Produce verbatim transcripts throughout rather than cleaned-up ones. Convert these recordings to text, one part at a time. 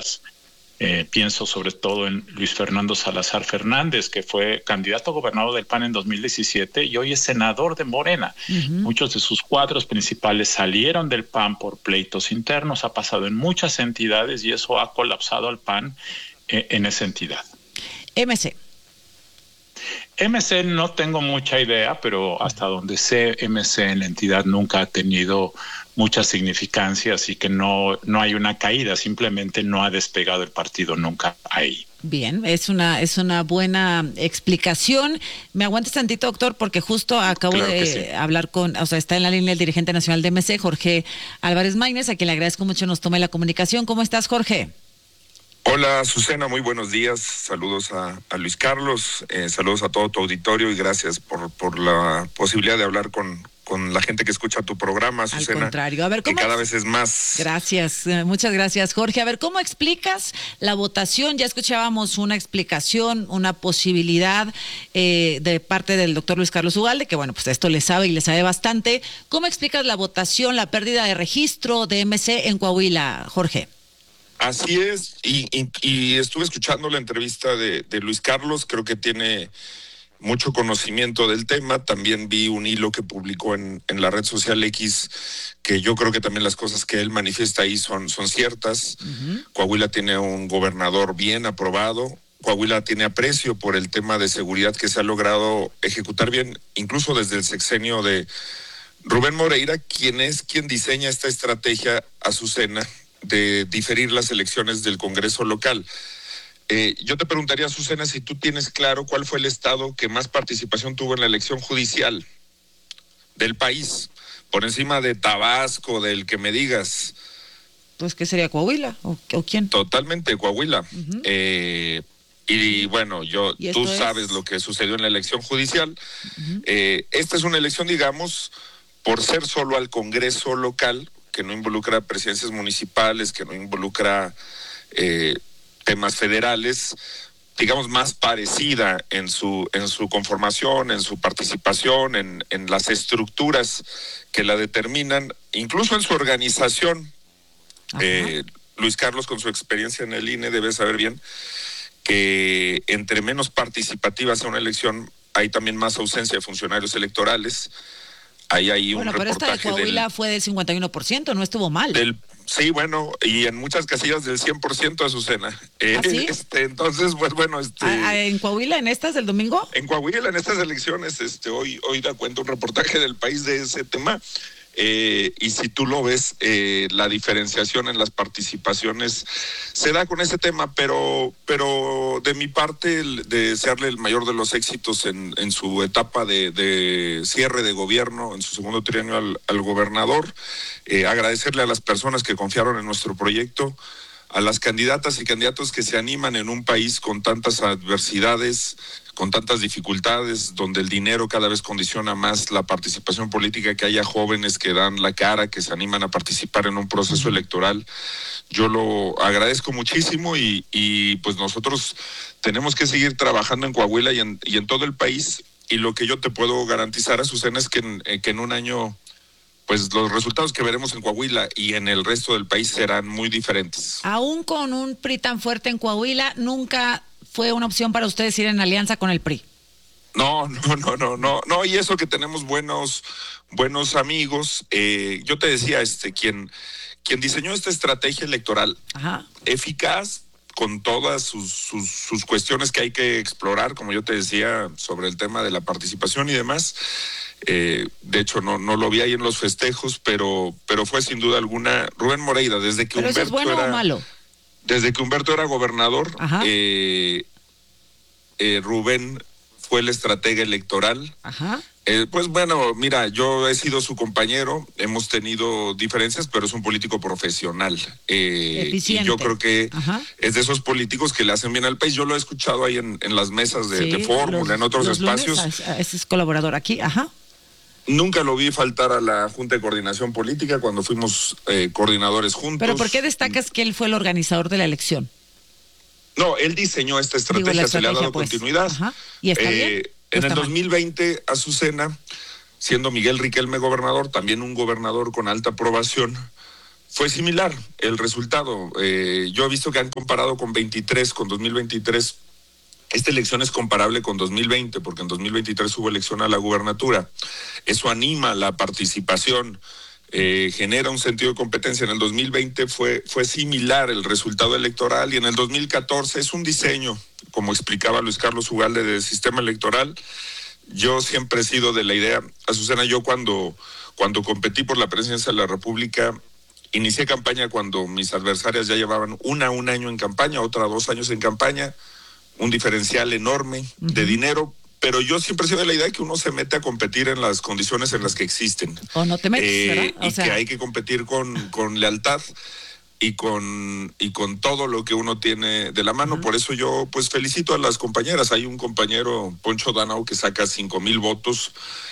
candidatas. Eh, pienso sobre todo en Luis Fernando Salazar Fernández, que fue candidato a gobernador del P A N en dos mil diecisiete y hoy es senador de Morena. Uh-huh. Muchos de sus cuadros principales salieron del P A N por pleitos internos, ha pasado en muchas entidades y eso ha colapsado al P A N eh, en esa entidad. M C. M C no tengo mucha idea, pero hasta donde sé, M C en la entidad nunca ha tenido mucha significancia, así que no, no hay una caída, simplemente no ha despegado el partido nunca ahí. Bien, es una es una buena explicación. Me aguantes tantito, doctor, porque justo acabo claro de sí. hablar con, o sea, está en la línea el dirigente nacional de M C, Jorge Álvarez Maínez, a quien le agradezco mucho nos tome la comunicación. ¿Cómo estás, Jorge? Hola, Azucena, muy buenos días. Saludos a, a Luis Carlos, eh, saludos a todo tu auditorio y gracias por, por la posibilidad de hablar con, con la gente que escucha tu programa, Azucena. Al contrario, a ver, ¿cómo que cada vez es más. Gracias, eh, muchas gracias, Jorge. A ver, ¿cómo explicas la votación? Ya escuchábamos una explicación, una posibilidad eh, de parte del doctor Luis Carlos Ugalde, que bueno, pues esto le sabe y le sabe bastante. ¿Cómo explicas la votación, la pérdida de registro de M C en Coahuila, Jorge? Así es, y, y, y estuve escuchando la entrevista de, de Luis Carlos, creo que tiene mucho conocimiento del tema. También vi un hilo que publicó en, en la red social X, que yo creo que también las cosas que él manifiesta ahí son, son ciertas. Uh-huh. Coahuila tiene un gobernador bien aprobado, Coahuila tiene aprecio por el tema de seguridad que se ha logrado ejecutar bien, incluso desde el sexenio de Rubén Moreira, quien es quien diseña esta estrategia, Azucena, de diferir las elecciones del Congreso local. Eh, yo te preguntaría, Azucena, si tú tienes claro cuál fue el estado que más participación tuvo en la elección judicial del país, por encima de Tabasco, del que me digas. Pues, ¿qué sería, Coahuila? ¿O, o quién? Totalmente, Coahuila. Uh-huh. Eh, y bueno, yo tú sabes es? lo que sucedió en la elección judicial. Uh-huh. Eh, esta es una elección, digamos, por ser solo al Congreso local, que no involucra presidencias municipales, que no involucra eh, temas federales, digamos más parecida en su en su conformación, en su participación, en, en las estructuras que la determinan, incluso en su organización. Eh, Luis Carlos, con su experiencia en el I N E, debe saber bien que entre menos participativa sea una elección, hay también más ausencia de funcionarios electorales. Ahí hay bueno, un pero esta de Coahuila del, fue del cincuenta y uno por ciento, no estuvo mal. Del, sí, bueno, y en muchas casillas del cien por ciento, Azucena. Eh, ¿Ah, sí? este, entonces, pues bueno. Este, ¿A, ¿En Coahuila, en estas del domingo? En Coahuila, en estas elecciones, este, hoy, hoy da cuenta un reportaje del País de ese tema. Eh, y si tú lo ves, eh, la diferenciación en las participaciones se da con ese tema, pero pero de mi parte, el, de desearle el mayor de los éxitos en, en su etapa de, de cierre de gobierno, en su segundo trienio al, al gobernador, eh, agradecerle a las personas que confiaron en nuestro proyecto, a las candidatas y candidatos que se animan en un país con tantas adversidades, con tantas dificultades, donde el dinero cada vez condiciona más la participación política, que haya jóvenes que dan la cara, que se animan a participar en un proceso electoral. Yo lo agradezco muchísimo y, y pues nosotros tenemos que seguir trabajando en Coahuila y en, y en todo el país, y lo que yo te puedo garantizar, Azucena, es que en, que en un año pues los resultados que veremos en Coahuila y en el resto del país serán muy diferentes. Aún con un P R I tan fuerte en Coahuila, nunca fue una opción para ustedes ir en alianza con el P R I. No, no, no, no, no, no, y eso que tenemos buenos, buenos amigos. Eh, yo te decía, este, quien, quien diseñó esta estrategia electoral, Ajá. eficaz, con todas sus, sus, sus cuestiones que hay que explorar, como yo te decía, sobre el tema de la participación y demás. Eh, de hecho, no, no lo vi ahí en los festejos, pero, pero fue sin duda alguna Rubén Moreira, desde que ¿Pero Humberto eso es bueno era, o malo? Desde que Humberto era gobernador, eh, eh, Rubén fue el estratega electoral. Ajá. Eh, pues bueno, mira, yo he sido su compañero, hemos tenido diferencias, pero es un político profesional. Eh, y yo creo que Ajá. es de esos políticos que le hacen bien al país. Yo lo he escuchado ahí en, en las mesas de, sí, de fórmula, en otros los espacios. Lunes, ese es colaborador aquí, ajá. Nunca lo vi faltar a la Junta de Coordinación Política cuando fuimos eh, coordinadores juntos. ¿Pero por qué destacas que él fue el organizador de la elección? No, él diseñó esta estrategia, Digo, estrategia se le ha dado pues. continuidad. Ajá. ¿Y está eh, bien? En el dos mil veinte, Azucena, siendo Miguel Riquelme gobernador, también un gobernador con alta aprobación, fue similar el resultado. Eh, yo he visto que han comparado con veintitrés, con dos mil veintitrés. Esta elección es comparable con dos mil veinte, porque en dos mil veintitrés hubo elección a la gubernatura. Eso anima la participación, eh, genera un sentido de competencia. En el dos mil veinte fue, fue similar el resultado electoral, y en el dos mil catorce es un diseño, como explicaba Luis Carlos Ugalde, del sistema electoral. Yo siempre he sido de la idea, Azucena, yo cuando, cuando competí por la presidencia de la República, inicié campaña cuando mis adversarias ya llevaban una un año en campaña, otra dos años en campaña, un diferencial enorme uh-huh. de dinero, pero yo siempre he sido de la idea de que uno se mete a competir en las condiciones en las que existen. O no te metes, eh, ¿verdad? O y sea... que hay que competir con, con lealtad y con, y con todo lo que uno tiene de la mano. Uh-huh. Por eso yo pues felicito a las compañeras. Hay un compañero, Poncho Danao, que saca cinco mil votos.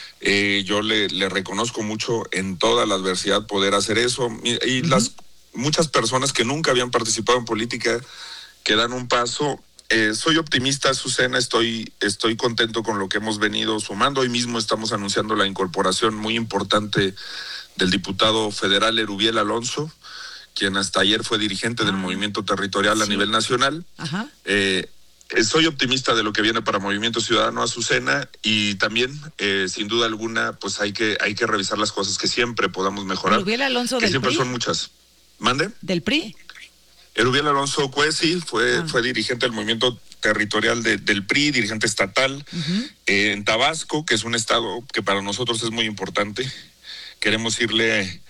Eh, yo le, le reconozco mucho en toda la adversidad poder hacer eso. Y, y uh-huh. las muchas personas que nunca habían participado en política, que dan un paso. Eh, soy optimista, Azucena, estoy, estoy contento con lo que hemos venido sumando. Hoy mismo estamos anunciando la incorporación muy importante del diputado federal Erubiel Alonso, quien hasta ayer fue dirigente ah, del movimiento territorial sí. a nivel nacional. Ajá. Eh, soy optimista de lo que viene para Movimiento Ciudadano, Azucena, y también, eh, sin duda alguna, pues hay que, hay que revisar las cosas que siempre podamos mejorar. Erubiel Alonso que del siempre P R I. Son muchas. ¿Mande? ¿Del P R I? Erubiel Alonso Cuesi fue, ah. fue dirigente del movimiento territorial de, del P R I, dirigente estatal uh-huh. eh, en Tabasco, que es un estado que para nosotros es muy importante. Queremos irle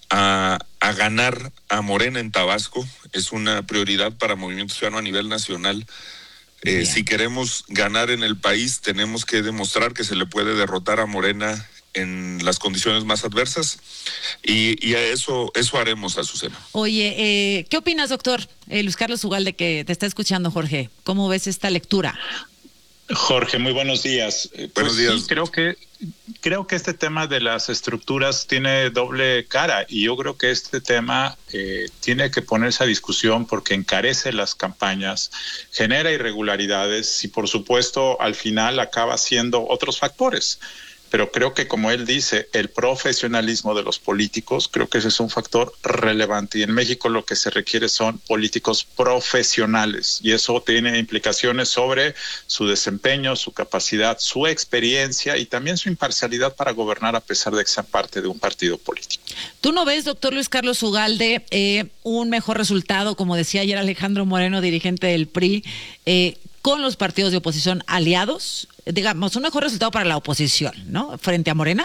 a, a ganar a Morena en Tabasco. Es una prioridad para Movimiento Ciudadano a nivel nacional. Eh, si queremos ganar en el país, tenemos que demostrar que se le puede derrotar a Morena en las condiciones más adversas, y, y a eso eso haremos, Azucena. Oye, eh, ¿qué opinas, doctor? Eh, Luis Carlos Ugalde, que te está escuchando, Jorge. ¿Cómo ves esta lectura? Jorge, muy buenos días. Buenos pues días. Sí, creo que creo que este tema de las estructuras tiene doble cara, y yo creo que este tema eh, tiene que ponerse a discusión porque encarece las campañas, genera irregularidades y, por supuesto, al final acaba siendo otros factores. Pero creo que, como él dice, el profesionalismo de los políticos, creo que ese es un factor relevante. Y en México lo que se requiere son políticos profesionales. Y eso tiene implicaciones sobre su desempeño, su capacidad, su experiencia y también su imparcialidad para gobernar a pesar de que sea parte de un partido político. ¿Tú no ves, doctor Luis Carlos Ugalde, eh, un mejor resultado, como decía ayer Alejandro Moreno, dirigente del P R I, eh, con los partidos de oposición aliados? Digamos, un mejor resultado para la oposición, ¿no? Frente a Morena.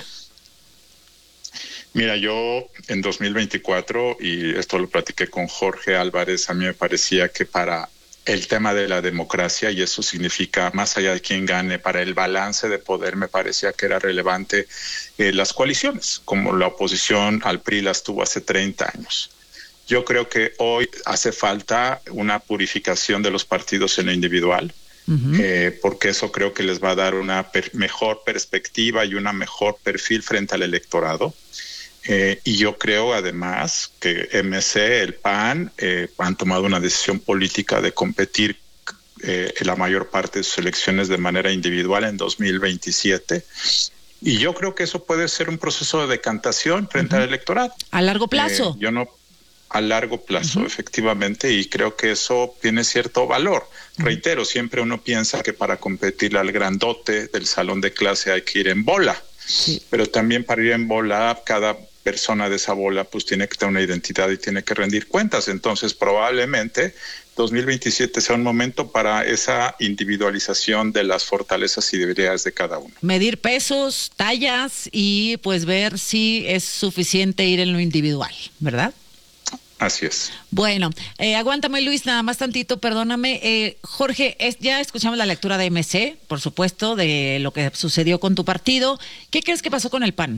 Mira, yo en dos mil veinticuatro, y esto lo platiqué con Jorge Álvarez, a mí me parecía que para el tema de la democracia, y eso significa más allá de quién gane, para el balance de poder, me parecía que era relevante eh, las coaliciones, como la oposición al P R I las tuvo hace treinta años. Yo creo que hoy hace falta una purificación de los partidos en lo individual. Uh-huh. Eh, porque eso creo que les va a dar una per- mejor perspectiva y una mejor perfil frente al electorado. Eh, y yo creo además que M C, el P A N, eh, han tomado una decisión política de competir eh, en la mayor parte de sus elecciones de manera individual en dos mil veintisiete. Y yo creo que eso puede ser un proceso de decantación frente uh-huh. al electorado. ¿A largo plazo? Eh, yo no... A largo plazo, uh-huh. efectivamente, y creo que eso tiene cierto valor. Uh-huh. Reitero, siempre uno piensa que para competir al grandote del salón de clase hay que ir en bola, sí. pero también para ir en bola, cada persona de esa bola pues tiene que tener una identidad y tiene que rendir cuentas. Entonces, probablemente dos mil veintisiete sea un momento para esa individualización de las fortalezas y debilidades de cada uno. Medir pesos, tallas y pues ver si es suficiente ir en lo individual, ¿verdad? Así es. Bueno, eh, aguántame, Luis, nada más tantito, perdóname. Eh, Jorge, es, ya escuchamos la lectura de M C, por supuesto, de lo que sucedió con tu partido. ¿Qué crees que pasó con el P A N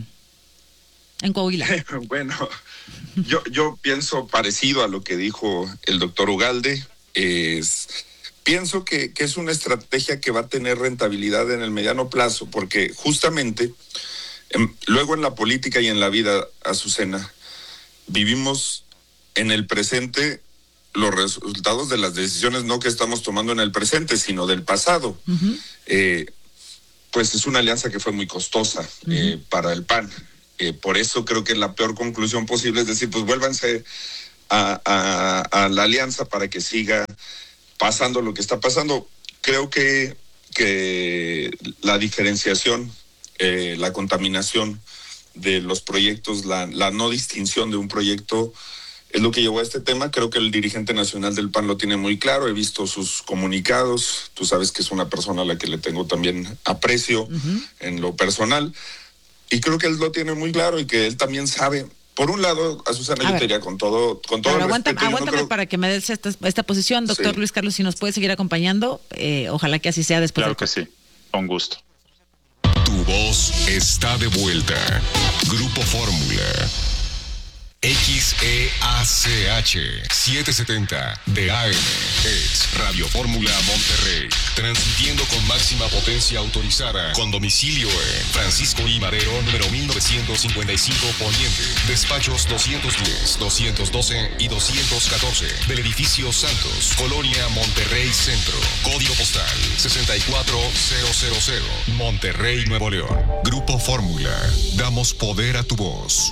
en Coahuila? Bueno, yo, yo pienso parecido a lo que dijo el doctor Ugalde. Es, pienso que, que es una estrategia que va a tener rentabilidad en el mediano plazo, porque justamente en, luego en la política y en la vida, Azucena, vivimos en el presente los resultados de las decisiones no que estamos tomando en el presente, sino del pasado. Uh-huh. Eh, pues es una alianza que fue muy costosa uh-huh. eh, para el P A N. Eh, por eso creo que la peor conclusión posible es decir, pues vuélvanse a, a, a la alianza para que siga pasando lo que está pasando. Creo que, que la diferenciación, eh, la contaminación de los proyectos, la, la no distinción de un proyecto es lo que llevó a este tema. Creo que el dirigente nacional del P A N lo tiene muy claro. He visto sus comunicados. Tú sabes que es una persona a la que le tengo también aprecio uh-huh. en lo personal. Y creo que él lo tiene muy claro y que él también sabe. Por un lado, Azucena, yo te diría con todo, con todo ver, el aguanta, respeto. Aguántame no creo... para que me des esta, esta posición, doctor sí. Luis Carlos, si nos puede seguir acompañando. Eh, ojalá que así sea después. Claro de... que sí, con gusto. Tu voz está de vuelta. Grupo Fórmula. X E A C H setecientos setenta de A M es Radio Fórmula Monterrey, transmitiendo con máxima potencia autorizada, con domicilio en Francisco I. Madero, número mil novecientos cincuenta y cinco Poniente, despachos doscientos diez, doscientos doce y doscientos catorce, del edificio Santos, Colonia Monterrey Centro, código postal sesenta y cuatro mil, Monterrey, Nuevo León. Grupo Fórmula, damos poder a tu voz.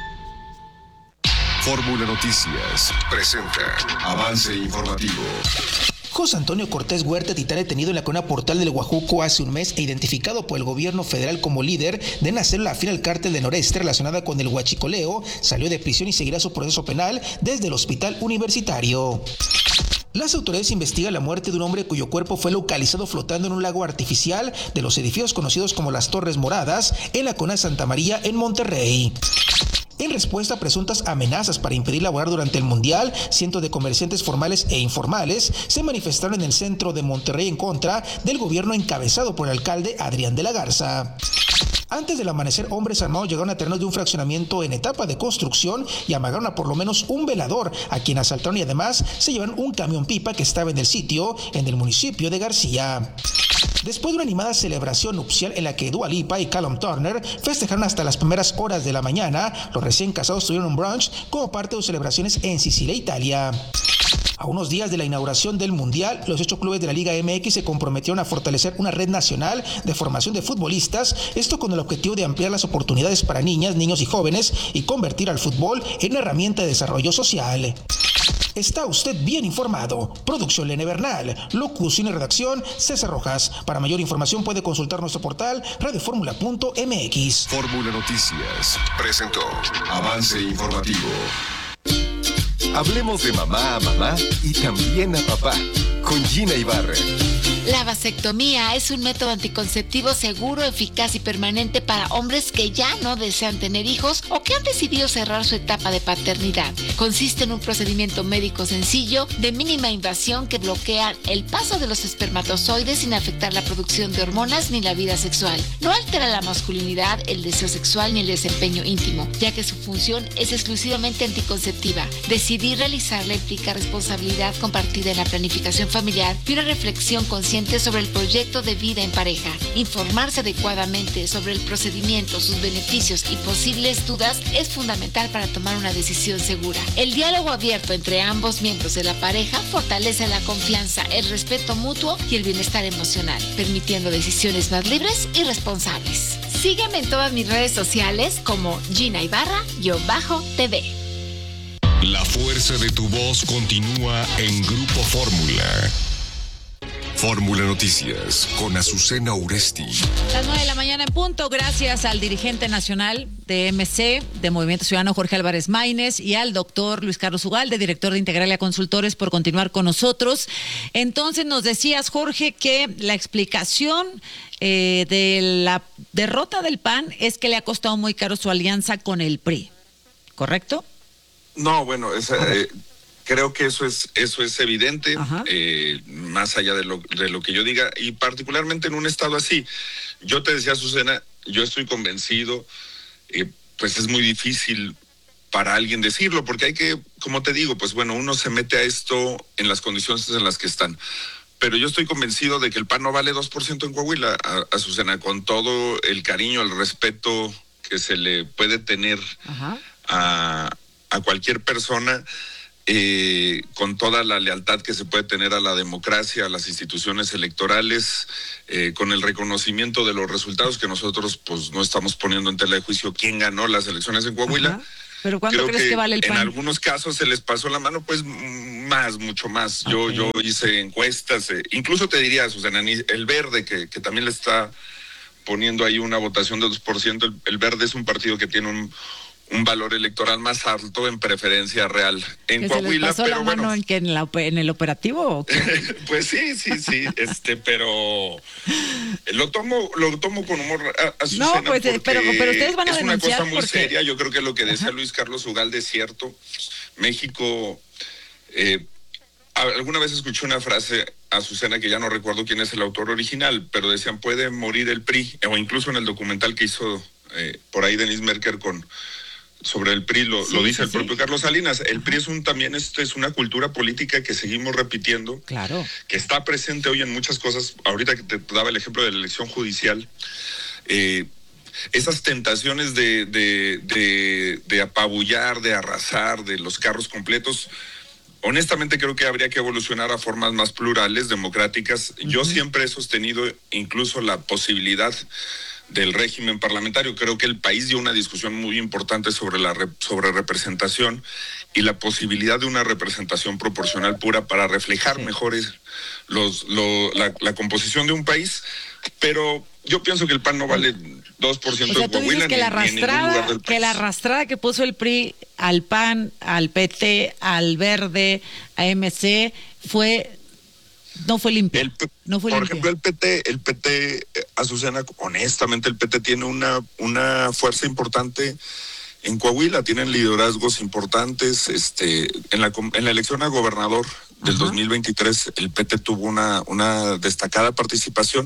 Fórmula Noticias presenta avance informativo. José Antonio Cortés Huerta, titular detenido en la colonia Portal del Guajuco hace un mes e identificado por el gobierno federal como líder de una célula afín al cártel de Noreste relacionada con el huachicoleo, salió de prisión y seguirá su proceso penal desde el hospital universitario. Las autoridades investigan la muerte de un hombre cuyo cuerpo fue localizado flotando en un lago artificial de los edificios conocidos como las Torres Moradas en la colonia Santa María en Monterrey. En respuesta a presuntas amenazas para impedir laborar durante el Mundial, cientos de comerciantes formales e informales se manifestaron en el centro de Monterrey en contra del gobierno encabezado por el alcalde Adrián de la Garza. Antes del amanecer, hombres armados llegaron a terrenos de un fraccionamiento en etapa de construcción y amagaron a por lo menos un velador, a quien asaltaron y además se llevaron un camión pipa que estaba en el sitio, en el municipio de García. Después de una animada celebración nupcial en la que Dua Lipa y Callum Turner festejaron hasta las primeras horas de la mañana, los recién casados tuvieron un brunch como parte de sus celebraciones en Sicilia, Italia. A unos días de la inauguración del Mundial, los ocho clubes de la Liga M X se comprometieron a fortalecer una red nacional de formación de futbolistas, esto con el objetivo de ampliar las oportunidades para niñas, niños y jóvenes y convertir al fútbol en una herramienta de desarrollo social. Está usted bien informado. Producción Lene Bernal, locución y redacción César Rojas. Para mayor información puede consultar nuestro portal radio fórmula punto m x. Fórmula Noticias presentó avance informativo. Hablemos de mamá a mamá y también a papá con Gina Ibarra. La vasectomía es un método anticonceptivo seguro, eficaz y permanente para hombres que ya no desean tener hijos o que han decidido cerrar su etapa de paternidad. Consiste en un procedimiento médico sencillo, de mínima invasión, que bloquea el paso de los espermatozoides sin afectar la producción de hormonas ni la vida sexual. No altera la masculinidad, el deseo sexual ni el desempeño íntimo, ya que su función es exclusivamente anticonceptiva. Decidir realizarla implica responsabilidad compartida en la planificación familiar y una reflexión consciente sobre el proyecto de vida en pareja. Informarse adecuadamente sobre el procedimiento, sus beneficios y posibles dudas es fundamental para tomar una decisión segura. El diálogo abierto entre ambos miembros de la pareja fortalece la confianza, el respeto mutuo y el bienestar emocional, permitiendo decisiones más libres y responsables. Sígueme en todas mis redes sociales como Gina Ibarra-T V. La fuerza de tu voz continúa en Grupo Fórmula. Fórmula Noticias con Azucena Uresti. Las nueve de la mañana en punto, gracias al dirigente nacional de M C, de Movimiento Ciudadano, Jorge Álvarez Maínez, y al doctor Luis Carlos Ugalde, director de Integralia Consultores, por continuar con nosotros. Entonces nos decías, Jorge, que la explicación eh, de la derrota del P A N es que le ha costado muy caro su alianza con el P R I, ¿correcto? No, bueno, es... Eh, Creo que eso es eso es evidente, eh, más allá de lo, de lo que yo diga, y particularmente en un estado así. Yo te decía, Azucena, yo estoy convencido, eh, pues es muy difícil para alguien decirlo, porque hay que, como te digo, pues bueno, uno se mete a esto en las condiciones en las que están. Pero yo estoy convencido de que el P A N no vale dos por ciento en Coahuila, Azucena, con todo el cariño, el respeto que se le puede tener a, a cualquier persona. eh, con toda la lealtad que se puede tener a la democracia, a las instituciones electorales, eh, con el reconocimiento de los resultados que nosotros pues no estamos poniendo en tela de juicio quién ganó las elecciones en Coahuila. Ajá. ¿Pero cuánto Creo crees que, que vale el P A N? En algunos casos se les pasó la mano, pues más, mucho más. Okay. Yo yo hice encuestas, eh, incluso te diría, Susana, el Verde, que, que también le está poniendo ahí una votación de dos por ciento, el, el Verde es un partido que tiene un, un valor electoral más alto en preferencia real. En ¿Que Coahuila, se les pasó pero la mano bueno, en, que en, la, en el operativo? ¿O qué? Pues sí, sí, sí, este, pero lo tomo, lo tomo con humor a, a Susana. No, pues, pero, pero ustedes van a es denunciar una cosa muy porque... seria. Yo creo que lo que decía Ajá. Luis Carlos Ugalde es cierto. México, eh, alguna vez escuché una frase, Azucena, que ya no recuerdo quién es el autor original, pero decían, puede morir el P R I, o incluso en el documental que hizo eh, por ahí Denise Merker con sobre el P R I, lo, sí, lo dice sí, el propio sí. Carlos Salinas. El P R I es un, también es, es una cultura política que seguimos repitiendo, claro, que está presente hoy en muchas cosas. Ahorita que te daba el ejemplo de la elección judicial, eh, esas tentaciones de, de, de, de apabullar, de arrasar, de los carros completos, honestamente creo que habría que evolucionar a formas más plurales, democráticas. Uh-huh. Yo siempre he sostenido incluso la posibilidad del régimen parlamentario. Creo que el país dio una discusión muy importante sobre la re, sobre representación y la posibilidad de una representación proporcional pura para reflejar sí. mejores los, lo, la, la composición de un país, pero yo pienso que el P A N no vale dos por ciento. O sea, de Coahuila que la ni, ni en ningún lugar del país. Que la arrastrada que puso el P R I al P A N, al P T, al Verde, a M C, fue... No fue limpio. El, no fue por limpio. ejemplo, el P T, el P T, Azucena, honestamente, el P T tiene una, una fuerza importante en Coahuila, tienen liderazgos importantes. Este, en la en la elección a gobernador del Ajá. dos mil veintitrés, el P T tuvo una, una destacada participación.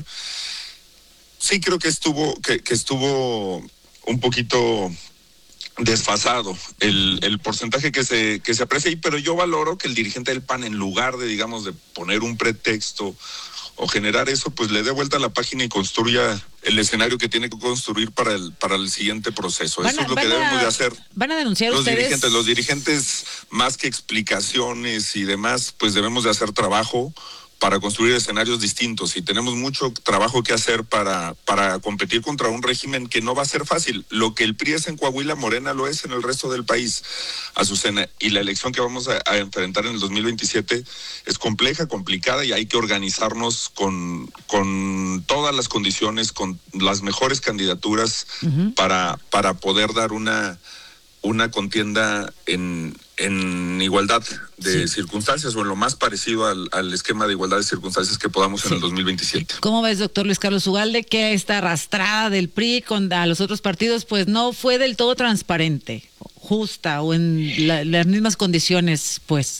Sí, creo que estuvo, que, que estuvo un poquito desfasado el, el porcentaje que se que se aprecia ahí, pero yo valoro que el dirigente del P A N, en lugar de, digamos, de poner un pretexto o generar eso, pues le dé vuelta a la página y construya el escenario que tiene que construir para el para el siguiente proceso. Eso a, es lo que a, debemos de hacer. ¿Van a denunciar los ustedes? dirigentes, los dirigentes, más que explicaciones y demás, pues debemos de hacer trabajo para construir escenarios distintos, y tenemos mucho trabajo que hacer para, para competir contra un régimen que no va a ser fácil. Lo que el P R I es en Coahuila, Morena lo es en el resto del país, Azucena, y la elección que vamos a, a enfrentar en el dos mil veintisiete es compleja, complicada, y hay que organizarnos con, con todas las condiciones, con las mejores candidaturas uh-huh. para, para poder dar una, una contienda en... en igualdad de sí. circunstancias, o en lo más parecido al, al esquema de igualdad de circunstancias que podamos sí. en el dos mil veintisiete. ¿Cómo ves, doctor Luis Carlos Ugalde, que esta arrastrada del P R I con a los otros partidos pues no fue del todo transparente, justa o en la, las mismas condiciones, pues?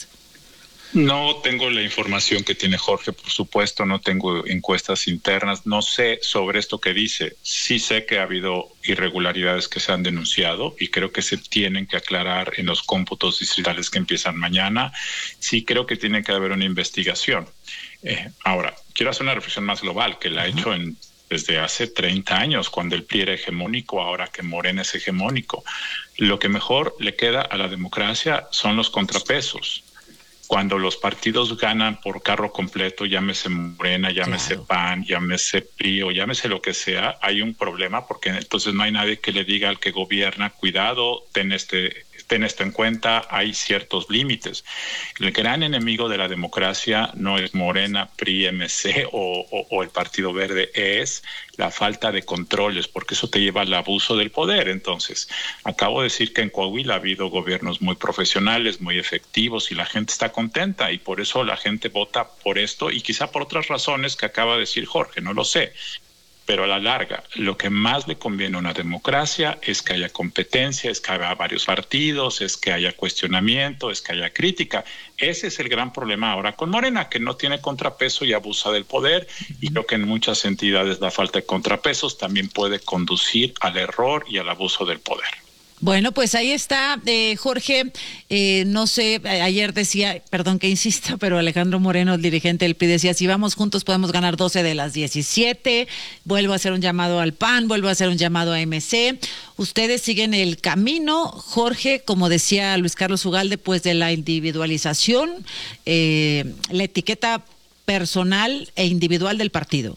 No tengo la información que tiene Jorge, por supuesto, no tengo encuestas internas, no sé sobre esto que dice. Sí sé que ha habido irregularidades que se han denunciado y creo que se tienen que aclarar en los cómputos distritales que empiezan mañana. Sí creo que tiene que haber una investigación. Eh, ahora, quiero hacer una reflexión más global, que la he hecho en, desde hace treinta años, cuando el P R I era hegemónico, ahora que Morena es hegemónico. Lo que mejor le queda a la democracia son los contrapesos. Cuando los partidos ganan por carro completo, llámese Morena, llámese claro. P A N, llámese P R I o llámese lo que sea, hay un problema, porque entonces no hay nadie que le diga al que gobierna, cuidado, ten este, ten esto en cuenta, hay ciertos límites. El gran enemigo de la democracia no es Morena, P R I, M C o, o, o el Partido Verde, es la falta de controles, porque eso te lleva al abuso del poder. Entonces, acabo de decir que en Coahuila ha habido gobiernos muy profesionales, muy efectivos, y la gente está contenta, y por eso la gente vota por esto, y quizá por otras razones que acaba de decir Jorge, no lo sé. Pero a la larga, lo que más le conviene a una democracia es que haya competencia, es que haya varios partidos, es que haya cuestionamiento, es que haya crítica. Ese es el gran problema ahora con Morena, que no tiene contrapeso y abusa del poder, y creo que en muchas entidades la falta de contrapesos también puede conducir al error y al abuso del poder. Bueno, pues ahí está, eh, Jorge, eh, no sé, ayer decía, perdón que insista, pero Alejandro Moreno, el dirigente del P R I, decía, si vamos juntos podemos ganar doce de las diecisiete, vuelvo a hacer un llamado al P A N, vuelvo a hacer un llamado a M C, ustedes siguen el camino, Jorge, como decía Luis Carlos Ugalde, pues de la individualización, eh, la etiqueta personal e individual del partido.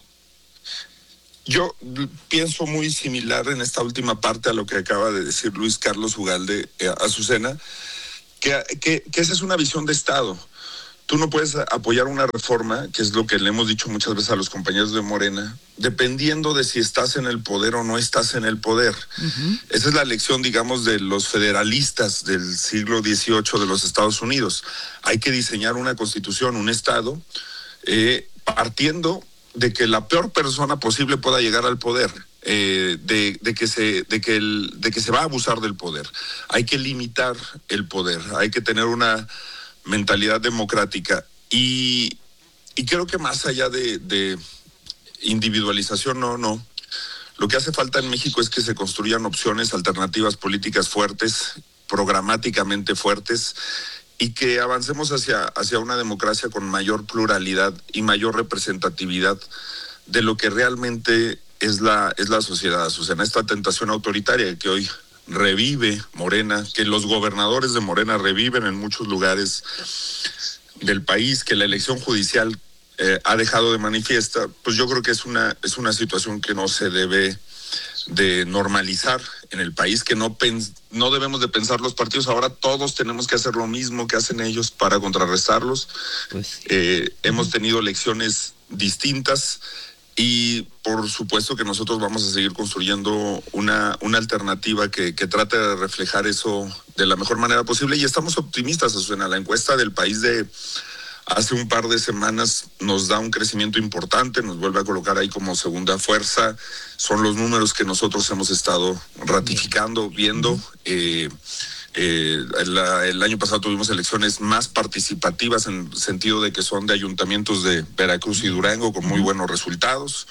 Yo pienso muy similar en esta última parte a lo que acaba de decir Luis Carlos Ugalde, eh, Azucena, que, que, que esa es una visión de Estado. Tú no puedes apoyar una reforma, que es lo que le hemos dicho muchas veces a los compañeros de Morena, dependiendo de si estás en el poder o no estás en el poder. Uh-huh. Esa es la lección, digamos, de los federalistas del siglo dieciocho de los Estados Unidos. Hay que diseñar una constitución, un Estado, eh, partiendo de que la peor persona posible pueda llegar al poder, eh, de, de que se, de que el, de que se va a abusar del poder. Hay que limitar el poder, hay que tener una mentalidad democrática y, y creo que más allá de, de individualización, no, no. Lo que hace falta en México es que se construyan opciones, alternativas políticas fuertes, programáticamente fuertes, y que avancemos hacia, hacia una democracia con mayor pluralidad y mayor representatividad de lo que realmente es la, es la sociedad, Azucena. Esta tentación autoritaria que hoy revive Morena, que los gobernadores de Morena reviven en muchos lugares del país, que la elección judicial eh, ha dejado de manifiesta, pues yo creo que es una, es una situación que no se debe de normalizar en el país, que no pens- no debemos de pensar los partidos, ahora todos tenemos que hacer lo mismo que hacen ellos para contrarrestarlos. Pues, eh, uh-huh. Hemos tenido elecciones distintas y por supuesto que nosotros vamos a seguir construyendo una, una alternativa que, que trate de reflejar eso de la mejor manera posible y estamos optimistas, Azucena. La encuesta del país de hace un par de semanas nos da un crecimiento importante, nos vuelve a colocar ahí como segunda fuerza. Son los números que nosotros hemos estado ratificando, viendo. Eh, eh, la, el año pasado tuvimos elecciones más participativas en el sentido de que son de ayuntamientos de Veracruz y Durango con muy buenos resultados.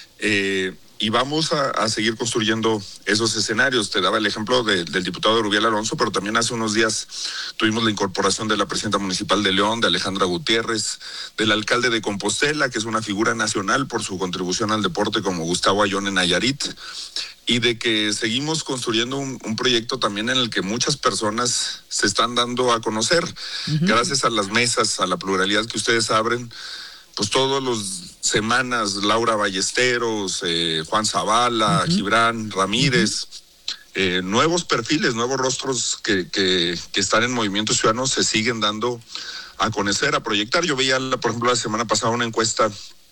Eh, Y vamos a, a seguir construyendo esos escenarios. Te daba el ejemplo de, del diputado Rubiel Alonso, pero también hace unos días tuvimos la incorporación de la presidenta municipal de León, de Alejandra Gutiérrez, del alcalde de Compostela, que es una figura nacional por su contribución al deporte, como Gustavo Ayón en Nayarit, y de que seguimos construyendo un, un proyecto también en el que muchas personas se están dando a conocer, uh-huh. gracias a las mesas, a la pluralidad que ustedes abren. Pues todos los semanas, Laura Ballesteros, eh, Juan Zavala, uh-huh. Gibran Ramírez, uh-huh. eh, nuevos perfiles, nuevos rostros que, que, que están en Movimiento Ciudadano se siguen dando a conocer, a proyectar. Yo veía, por ejemplo, la semana pasada una encuesta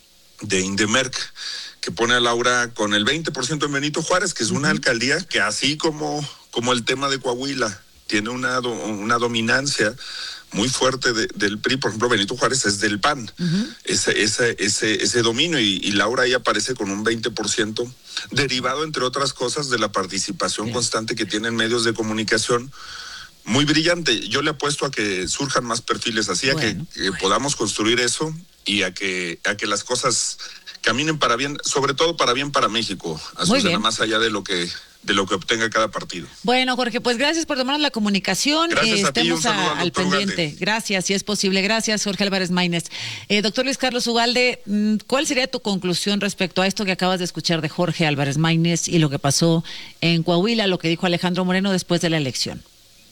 de Indemerc que pone a Laura con el veinte por ciento en Benito Juárez, que es una uh-huh. alcaldía que así como, como el tema de Coahuila tiene una, una dominancia muy fuerte de, del P R I, por ejemplo, Benito Juárez es del P A N, uh-huh. ese, ese, ese, ese dominio, y, y Laura ahí aparece con un veinte por ciento, derivado, entre otras cosas, de la participación yeah. constante que tienen medios de comunicación, muy brillante. Yo le apuesto a que surjan más perfiles así, bueno, a que, que bueno. podamos construir eso, y a que, a que las cosas caminen para bien, sobre todo para bien para México, Azucena, más allá de lo que... de lo que obtenga cada partido. Bueno, Jorge, pues gracias por tomarnos la comunicación. Gracias eh, a ti, estemos a, al pendiente. Ugalde. Gracias, si es posible. Gracias, Jorge Álvarez Maínez. Eh, doctor Luis Carlos Ugalde, ¿cuál sería tu conclusión respecto a esto que acabas de escuchar de Jorge Álvarez Maínez y lo que pasó en Coahuila, lo que dijo Alejandro Moreno después de la elección?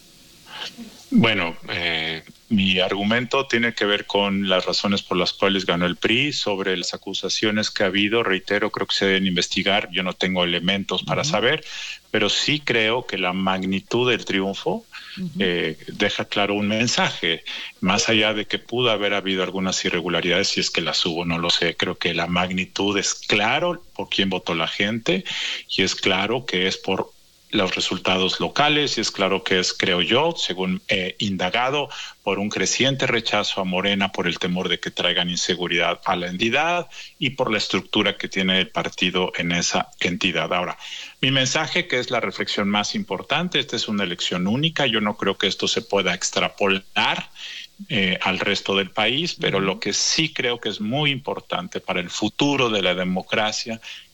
Bueno, eh, mi argumento tiene que ver con las razones por las cuales ganó el P R I, sobre las acusaciones que ha habido. Reitero, creo que se deben investigar. Yo no tengo elementos para uh-huh. saber, pero sí creo que la magnitud del triunfo uh-huh. eh, deja claro un mensaje. Más allá de que pudo haber habido algunas irregularidades, si es que las hubo, no lo sé. Creo que la magnitud es claro por quién votó la gente, y es claro que es por los resultados locales, y es claro que es, creo yo, según he indagado, por un creciente rechazo a Morena por el temor de que traigan inseguridad a la entidad y por la estructura que tiene el partido en esa entidad. Ahora, mi mensaje, que es la reflexión más importante, esta es una elección única, yo no creo que esto se pueda extrapolar Eh, al resto del país, pero lo que sí creo que es muy importante para el futuro de la democracia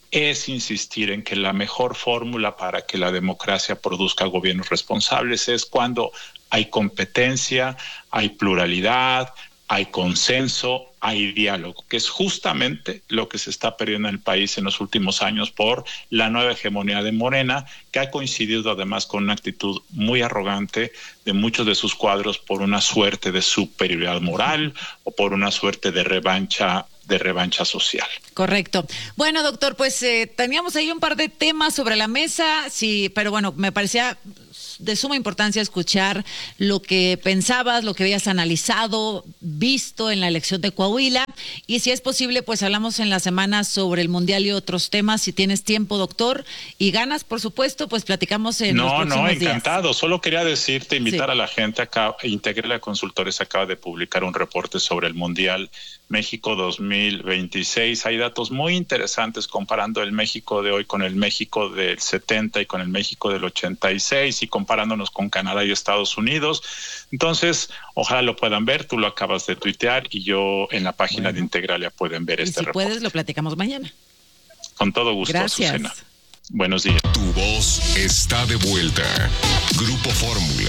es insistir en que la mejor fórmula para que la democracia produzca gobiernos responsables es cuando hay competencia, hay pluralidad, hay consenso, hay diálogo, que es justamente lo que se está perdiendo en el país en los últimos años por la nueva hegemonía de Morena, que ha coincidido además con una actitud muy arrogante de muchos de sus cuadros por una suerte de superioridad moral o por una suerte de revancha de revancha social. Correcto. Bueno, doctor, pues eh, teníamos ahí un par de temas sobre la mesa, sí, pero bueno, me parecía de suma importancia escuchar lo que pensabas, lo que habías analizado, visto en la elección de Coahuila, y si es posible, pues hablamos en la semana sobre el Mundial y otros temas, si tienes tiempo, doctor, y ganas, por supuesto, pues platicamos en no, los próximos No, no, días. Encantado. Solo quería decirte, invitar sí. a la gente, acá, Integrela Consultores acaba de publicar un reporte sobre el Mundial México dos mil veintiséis. Hay datos muy interesantes comparando el México de hoy con el México del setenta y con el México del ochenta y seis y comparándonos con Canadá y Estados Unidos. Entonces, ojalá lo puedan ver. Tú lo acabas de tuitear y yo en la página bueno. de Integralia pueden ver y este si reporte. Puedes, lo platicamos mañana. Con todo gusto, Gracias. Azucena. Buenos días. Tu voz está de vuelta. Grupo Fórmula.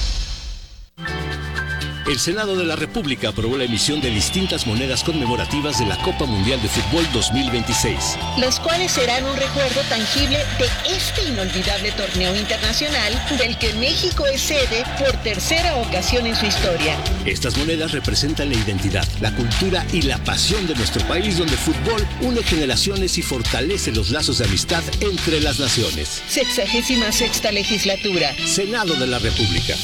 El Senado de la República aprobó la emisión de distintas monedas conmemorativas de la Copa Mundial de Fútbol dos mil veintiséis. Las cuales serán un recuerdo tangible de este inolvidable torneo internacional del que México es sede por tercera ocasión en su historia. Estas monedas representan la identidad, la cultura y la pasión de nuestro país, donde el fútbol une generaciones y fortalece los lazos de amistad entre las naciones. Sexagésima sexta legislatura. Senado de la República.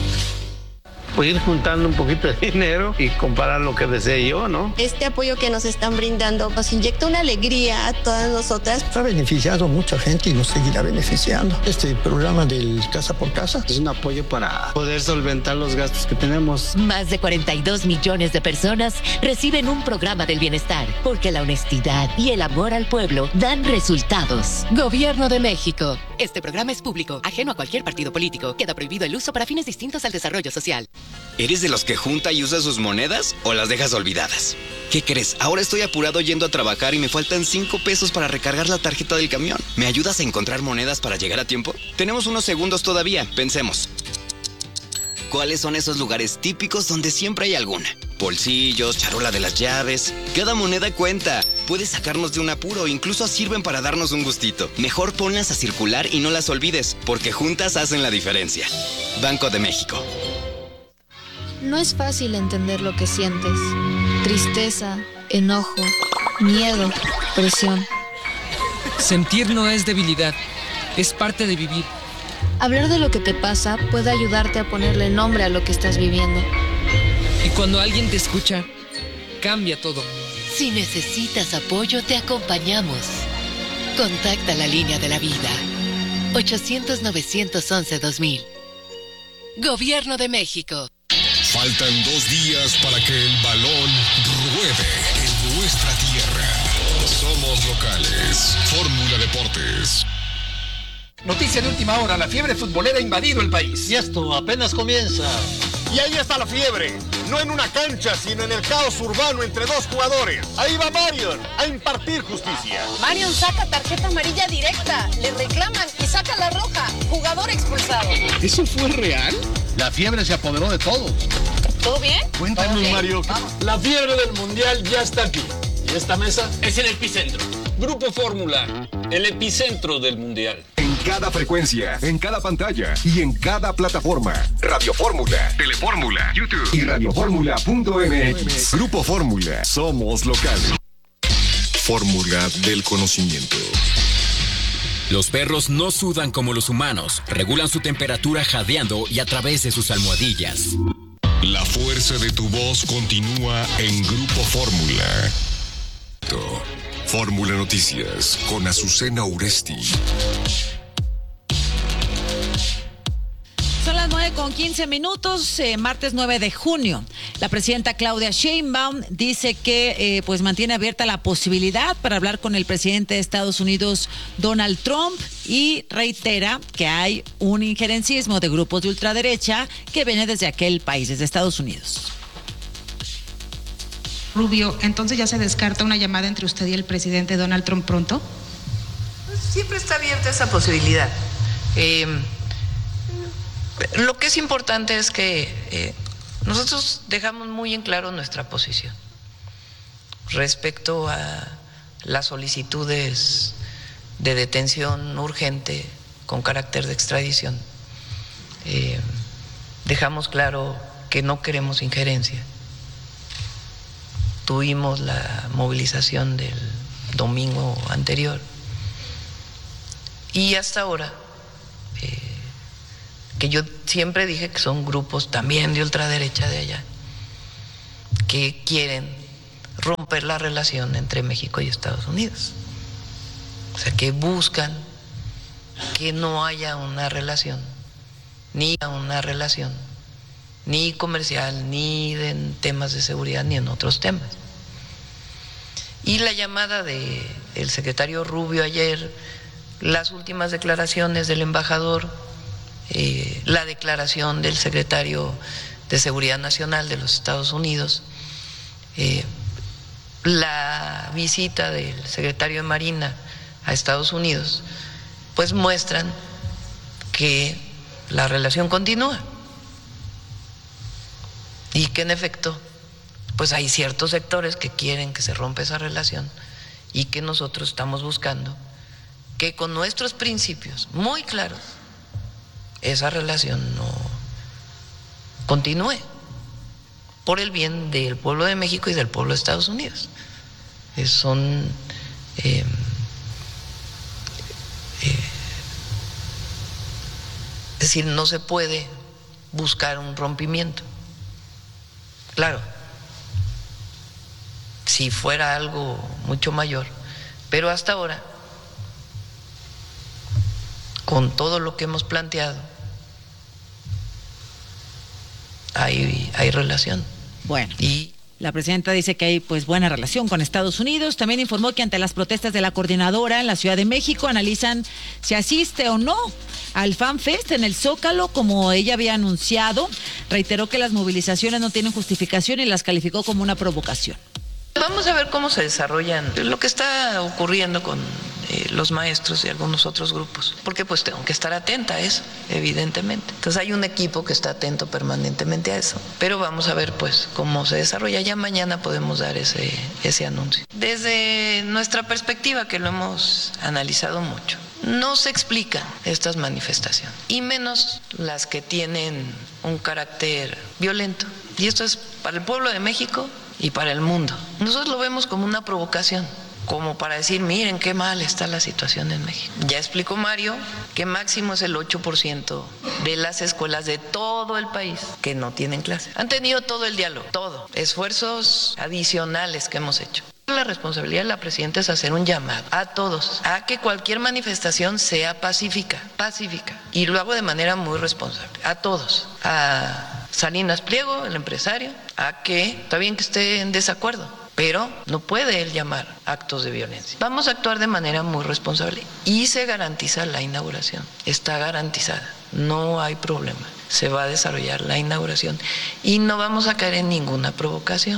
Pues ir juntando un poquito de dinero y comparar lo que desee yo, ¿no? Este apoyo que nos están brindando nos inyecta una alegría a todas nosotras. Ha beneficiado mucha gente y nos seguirá beneficiando. Este programa del Casa por Casa es un apoyo para poder solventar los gastos que tenemos. Más de cuarenta y dos millones de personas reciben un programa del bienestar, porque la honestidad y el amor al pueblo dan resultados. Gobierno de México. Este programa es público, ajeno a cualquier partido político. Queda prohibido el uso para fines distintos al desarrollo social. ¿Eres de los que junta y usa sus monedas o las dejas olvidadas? ¿Qué crees? Ahora estoy apurado yendo a trabajar y me faltan cinco pesos para recargar la tarjeta del camión. ¿Me ayudas a encontrar monedas para llegar a tiempo? Tenemos unos segundos todavía, pensemos. ¿Cuáles son esos lugares típicos donde siempre hay alguna? Bolsillos, charola de las llaves. Cada moneda cuenta. Puede sacarnos de un apuro, incluso sirven para darnos un gustito. Mejor ponlas a circular y no las olvides, porque juntas hacen la diferencia. Banco de México. No es fácil entender lo que sientes. Tristeza, enojo, miedo, presión. Sentir no es debilidad, es parte de vivir. Hablar de lo que te pasa puede ayudarte a ponerle nombre a lo que estás viviendo. Y cuando alguien te escucha, cambia todo. Si necesitas apoyo, te acompañamos. Contacta la línea de la vida. ochocientos, novecientos once, dos mil. Gobierno de México. Faltan dos días para que el balón ruede en nuestra tierra. Somos locales. Fórmula Deportes. Noticia de última hora, la fiebre futbolera ha invadido el país. Y esto apenas comienza. Y ahí está la fiebre, no en una cancha, sino en el caos urbano entre dos jugadores. Ahí va Marion a impartir justicia. Marion saca tarjeta amarilla directa, le reclaman y saca la roja. Jugador expulsado. ¿Eso fue real? La fiebre se apoderó de todos. ¿Todo bien? Cuéntanos, bien. Mario. Vamos. La fiebre del mundial ya está aquí. Y esta mesa es el epicentro. Grupo Fórmula, el epicentro del mundial. En cada frecuencia, en cada pantalla y en cada plataforma. Radio Fórmula, Telefórmula, YouTube y radioformula punto m x. Grupo Fórmula, somos locales. Fórmula del conocimiento. Los perros no sudan como los humanos, regulan su temperatura jadeando y a través de sus almohadillas. La fuerza de tu voz continúa en Grupo Fórmula. Fórmula Noticias con Azucena Uresti. Son las nueve con quince minutos, eh, martes nueve de junio. La presidenta Claudia Sheinbaum dice que eh, pues mantiene abierta la posibilidad para hablar con el presidente de Estados Unidos, Donald Trump, y reitera que hay un injerencismo de grupos de ultraderecha que viene desde aquel país, desde Estados Unidos. Rubio, entonces ya se descarta una llamada entre usted y el presidente Donald Trump pronto. siempre está abierta esa posibilidad. Eh, lo que es importante es que eh, nosotros dejamos muy en claro nuestra posición respecto a las solicitudes de detención urgente con carácter de extradición. Eh, dejamos claro que no queremos injerencia. Tuvimos la movilización del domingo anterior y hasta ahora, eh, que yo siempre dije que son grupos también de ultraderecha de allá, que quieren romper la relación entre México y Estados Unidos. O sea, que buscan que no haya una relación, ni una relación, ni comercial, ni en temas de seguridad, ni en otros temas. Y la llamada del secretario Rubio ayer, las últimas declaraciones del embajador, eh, la declaración del secretario de Seguridad Nacional de los Estados Unidos, eh, la visita del secretario de Marina a Estados Unidos, pues muestran que la relación continúa y que en efecto pues hay ciertos sectores que quieren que se rompa esa relación y que nosotros estamos buscando que con nuestros principios muy claros esa relación no continúe por el bien del pueblo de México y del pueblo de Estados Unidos. Eh, son eh, eh, es decir, no se puede buscar un rompimiento. Claro, si fuera algo mucho mayor, pero hasta ahora, con todo lo que hemos planteado, hay, hay relación. Bueno. Y la presidenta dice que hay pues buena relación con Estados Unidos. También informó que ante las protestas de la coordinadora en la Ciudad de México analizan si asiste o no al Fan Fest en el Zócalo como ella había anunciado. Reiteró que las movilizaciones no tienen justificación y las calificó como una provocación. Vamos a ver cómo se desarrollan lo que está ocurriendo con eh, los maestros y algunos otros grupos, porque pues tengo que estar atenta a eso, evidentemente. Entonces hay un equipo que está atento permanentemente a eso, pero vamos a ver pues cómo se desarrolla. Ya mañana podemos dar ese, ese anuncio. Desde nuestra perspectiva, que lo hemos analizado mucho, no se explican estas manifestaciones, y menos las que tienen un carácter violento. Y esto es para el pueblo de México y para el mundo. Nosotros lo vemos como una provocación, como para decir, miren qué mal está la situación en México. Ya explicó Mario que máximo es el ocho por ciento de las escuelas de todo el país que no tienen clase. Han tenido todo el diálogo, todo, esfuerzos adicionales que hemos hecho. La responsabilidad de la presidenta es hacer un llamado a todos a que cualquier manifestación sea pacífica, pacífica, y lo hago de manera muy responsable, a todos, a Salinas Pliego, el empresario, a que está bien que esté en desacuerdo, pero no puede él llamar actos de violencia. Vamos a actuar de manera muy responsable y se garantiza la inauguración, está garantizada, no hay problema, se va a desarrollar la inauguración y no vamos a caer en ninguna provocación.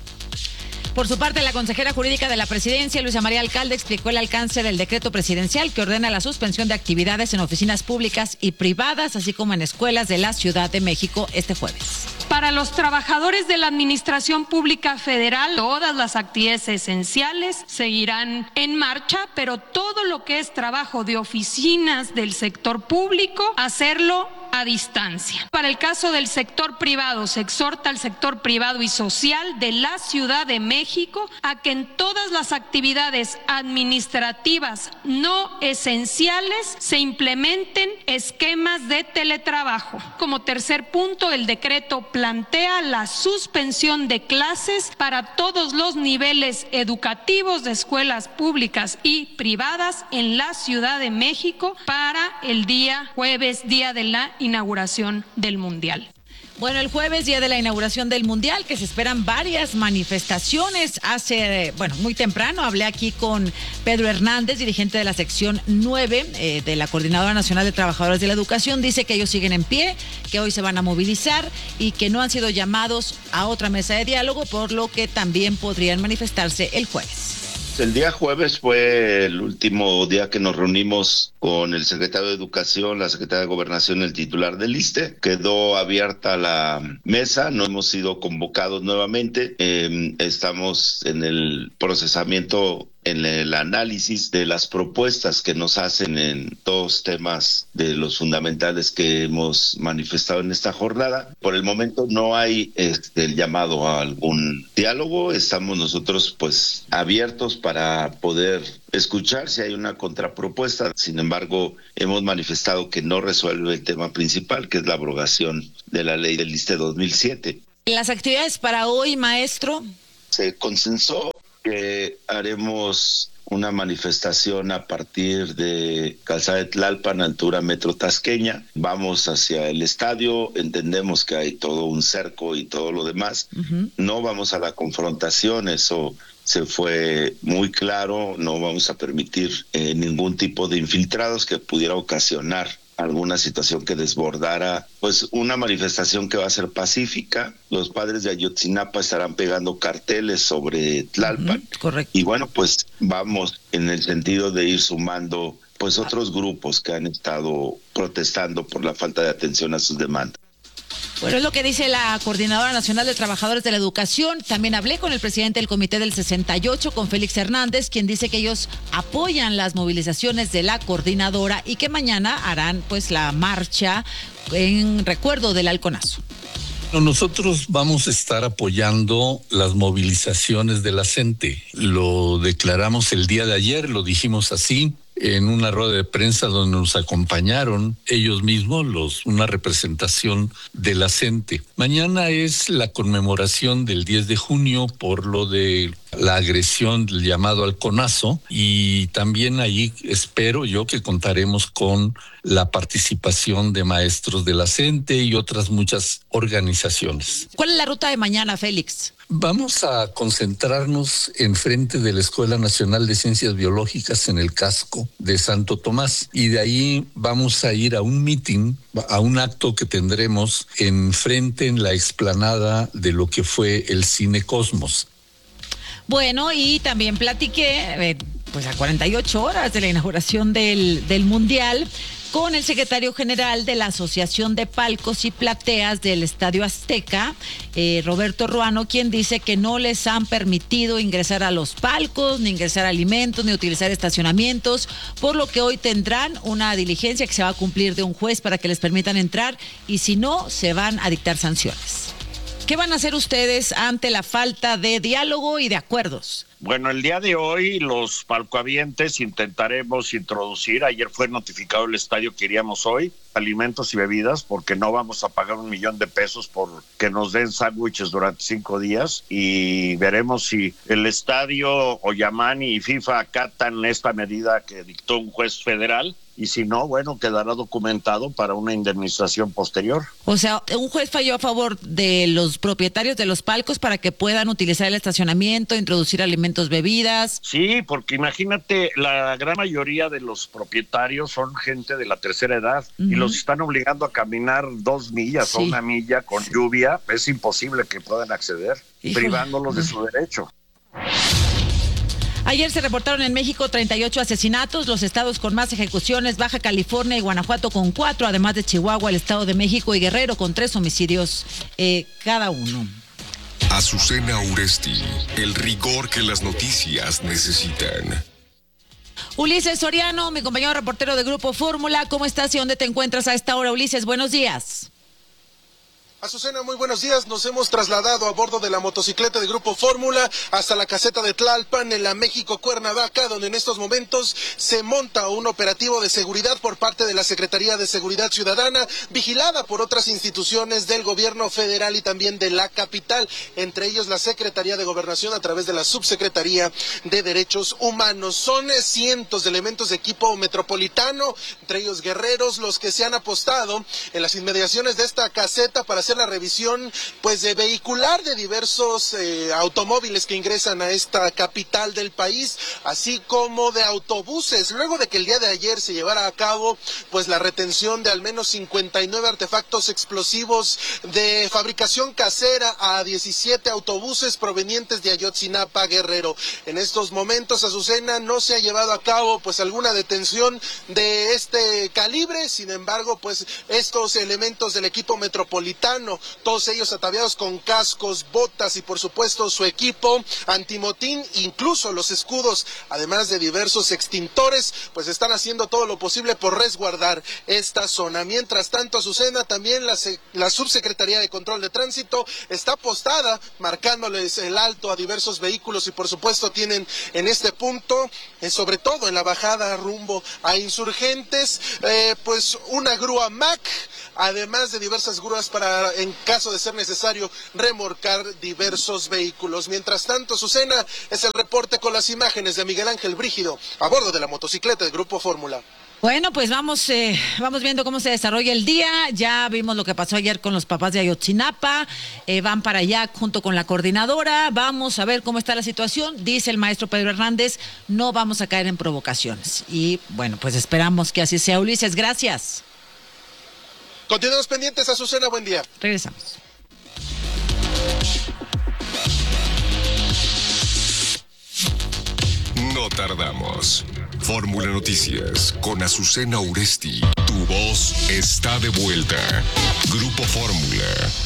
Por su parte, la consejera jurídica de la presidencia, Luisa María Alcalde, explicó el alcance del decreto presidencial que ordena la suspensión de actividades en oficinas públicas y privadas, así como en escuelas de la Ciudad de México este jueves. Para los trabajadores de la Administración Pública Federal, todas las actividades esenciales seguirán en marcha, pero todo lo que es trabajo de oficinas del sector público, hacerlo a distancia. Para el caso del sector privado, se exhorta al sector privado y social de la Ciudad de México a que en todas las actividades administrativas no esenciales se implementen esquemas de teletrabajo. Como tercer punto, el decreto plantea la suspensión de clases para todos los niveles educativos de escuelas públicas y privadas en la Ciudad de México para el día jueves, día de la inauguración del Mundial. Bueno, el jueves, día de la inauguración del Mundial, que se esperan varias manifestaciones. Hace, bueno, muy temprano hablé aquí con Pedro Hernández, dirigente de la sección nueve eh, de la Coordinadora Nacional de Trabajadores de la Educación. Dice que ellos siguen en pie, que hoy se van a movilizar y que no han sido llamados a otra mesa de diálogo, por lo que también podrían manifestarse el jueves. El día jueves fue el último día que nos reunimos con el secretario de Educación, la secretaria de Gobernación y el titular del ISSSTE. Quedó abierta la mesa, no hemos sido convocados nuevamente. Eh, estamos en el procesamiento, en el análisis de las propuestas que nos hacen en dos temas de los fundamentales que hemos manifestado en esta jornada. Por el momento no hay este, el llamado a algún diálogo. Estamos nosotros pues abiertos para poder escuchar si hay una contrapropuesta. Sin embargo, hemos manifestado que no resuelve el tema principal, que es la abrogación de la ley del ISSSTE dos mil siete. ¿Las actividades para hoy, maestro? Se consensó que haremos una manifestación a partir de Calzada de Tlalpan, altura Metro Tasqueña. Vamos hacia el estadio, entendemos que hay todo un cerco y todo lo demás. Uh-huh. No vamos a la confrontación, eso se fue muy claro. No vamos a permitir eh, ningún tipo de infiltrados que pudiera ocasionar alguna situación que desbordara, pues una manifestación que va a ser pacífica. Los padres de Ayotzinapa estarán pegando carteles sobre Tlalpan. Uh-huh, correcto. Y bueno, pues vamos en el sentido de ir sumando pues otros grupos que han estado protestando por la falta de atención a sus demandas. Bueno, es lo que dice la Coordinadora Nacional de Trabajadores de la Educación. También hablé con el presidente del Comité del sesenta y ocho, con Félix Hernández, quien dice que ellos apoyan las movilizaciones de la coordinadora y que mañana harán pues la marcha en recuerdo del halconazo. Nosotros vamos a estar apoyando las movilizaciones de la CENTE. Lo declaramos el día de ayer, lo dijimos así, en una rueda de prensa donde nos acompañaron ellos mismos, los, una representación de la CENTE. Mañana es la conmemoración del diez de junio por lo de la agresión del llamado halconazo, y también ahí espero yo que contaremos con la participación de maestros de la CENTE y otras muchas organizaciones. ¿Cuál es la ruta de mañana, Félix? Vamos a concentrarnos enfrente de la Escuela Nacional de Ciencias Biológicas en el casco de Santo Tomás, y de ahí vamos a ir a un meeting, a un acto que tendremos enfrente en la explanada de lo que fue el Cine Cosmos. Bueno, y también platiqué eh, pues a cuarenta y ocho horas de la inauguración del, del Mundial con el secretario general de la Asociación de Palcos y Plateas del Estadio Azteca, eh, Roberto Ruano, quien dice que no les han permitido ingresar a los palcos, ni ingresar alimentos, ni utilizar estacionamientos, por lo que hoy tendrán una diligencia que se va a cumplir de un juez para que les permitan entrar, y si no, se van a dictar sanciones. ¿Qué van a hacer ustedes ante la falta de diálogo y de acuerdos? Bueno, el día de hoy los palcohabientes intentaremos introducir, ayer fue notificado el estadio que iríamos hoy, alimentos y bebidas, porque no vamos a pagar un millón de pesos por que nos den sándwiches durante cinco días, y veremos si el estadio, Oyamani y FIFA acatan esta medida que dictó un juez federal, y si no, bueno, quedará documentado para una indemnización posterior. O sea, un juez falló a favor de los propietarios de los palcos para que puedan utilizar el estacionamiento, introducir alimentos, bebidas. Sí, porque imagínate, la gran mayoría de los propietarios son gente de la tercera edad, uh-huh, y los están obligando a caminar dos millas sí. o una milla con lluvia. Es imposible que puedan acceder, Híjole. privándolos de su derecho. Ayer se reportaron en México treinta y ocho asesinatos, los estados con más ejecuciones, Baja California y Guanajuato con cuatro, además de Chihuahua, el Estado de México y Guerrero con tres homicidios eh, cada uno. Azucena Uresti, el rigor que las noticias necesitan. Ulises Soriano, mi compañero reportero de Grupo Fórmula, ¿cómo estás y dónde te encuentras a esta hora, Ulises? Buenos días. Azucena, muy buenos días. Nos hemos trasladado a bordo de la motocicleta de Grupo Fórmula hasta la caseta de Tlalpan en la México Cuernavaca, donde en estos momentos se monta un operativo de seguridad por parte de la Secretaría de Seguridad Ciudadana, vigilada por otras instituciones del gobierno federal y también de la capital, entre ellos la Secretaría de Gobernación a través de la Subsecretaría de Derechos Humanos. Son cientos de elementos de equipo metropolitano, entre ellos guerreros, los que se han apostado en las inmediaciones de esta caseta para hacer hacer la revisión pues de vehicular de diversos eh, automóviles que ingresan a esta capital del país, así como de autobuses, luego de que el día de ayer se llevara a cabo pues la retención de al menos cincuenta y nueve artefactos explosivos de fabricación casera a diecisiete autobuses provenientes de Ayotzinapa, Guerrero. En estos momentos, Azucena, no se ha llevado a cabo pues alguna detención de este calibre, sin embargo, pues estos elementos del equipo metropolitano, todos ellos ataviados con cascos, botas y por supuesto su equipo antimotín, incluso los escudos, además de diversos extintores, pues están haciendo todo lo posible por resguardar esta zona. Mientras tanto, Azucena, también la, la Subsecretaría de Control de Tránsito está postada, marcándoles el alto a diversos vehículos y por supuesto tienen en este punto, eh, sobre todo en la bajada rumbo a Insurgentes, eh, pues una grúa M A C, además de diversas grúas para, en caso de ser necesario, remolcar diversos vehículos. Mientras tanto, Azucena, es el reporte con las imágenes de Miguel Ángel Brígido a bordo de la motocicleta del Grupo Fórmula. Bueno, pues vamos, eh, vamos viendo cómo se desarrolla el día. Ya vimos lo que pasó ayer con los papás de Ayotzinapa. Eh, van para allá junto con la coordinadora. Vamos a ver cómo está la situación. Dice el maestro Pedro Hernández, no vamos a caer en provocaciones. Y bueno, pues esperamos que así sea. Ulises, gracias. Continuamos pendientes, Azucena, buen día. Regresamos. No tardamos. Fórmula Noticias con Azucena Uresti. Tu voz está de vuelta. Grupo Fórmula.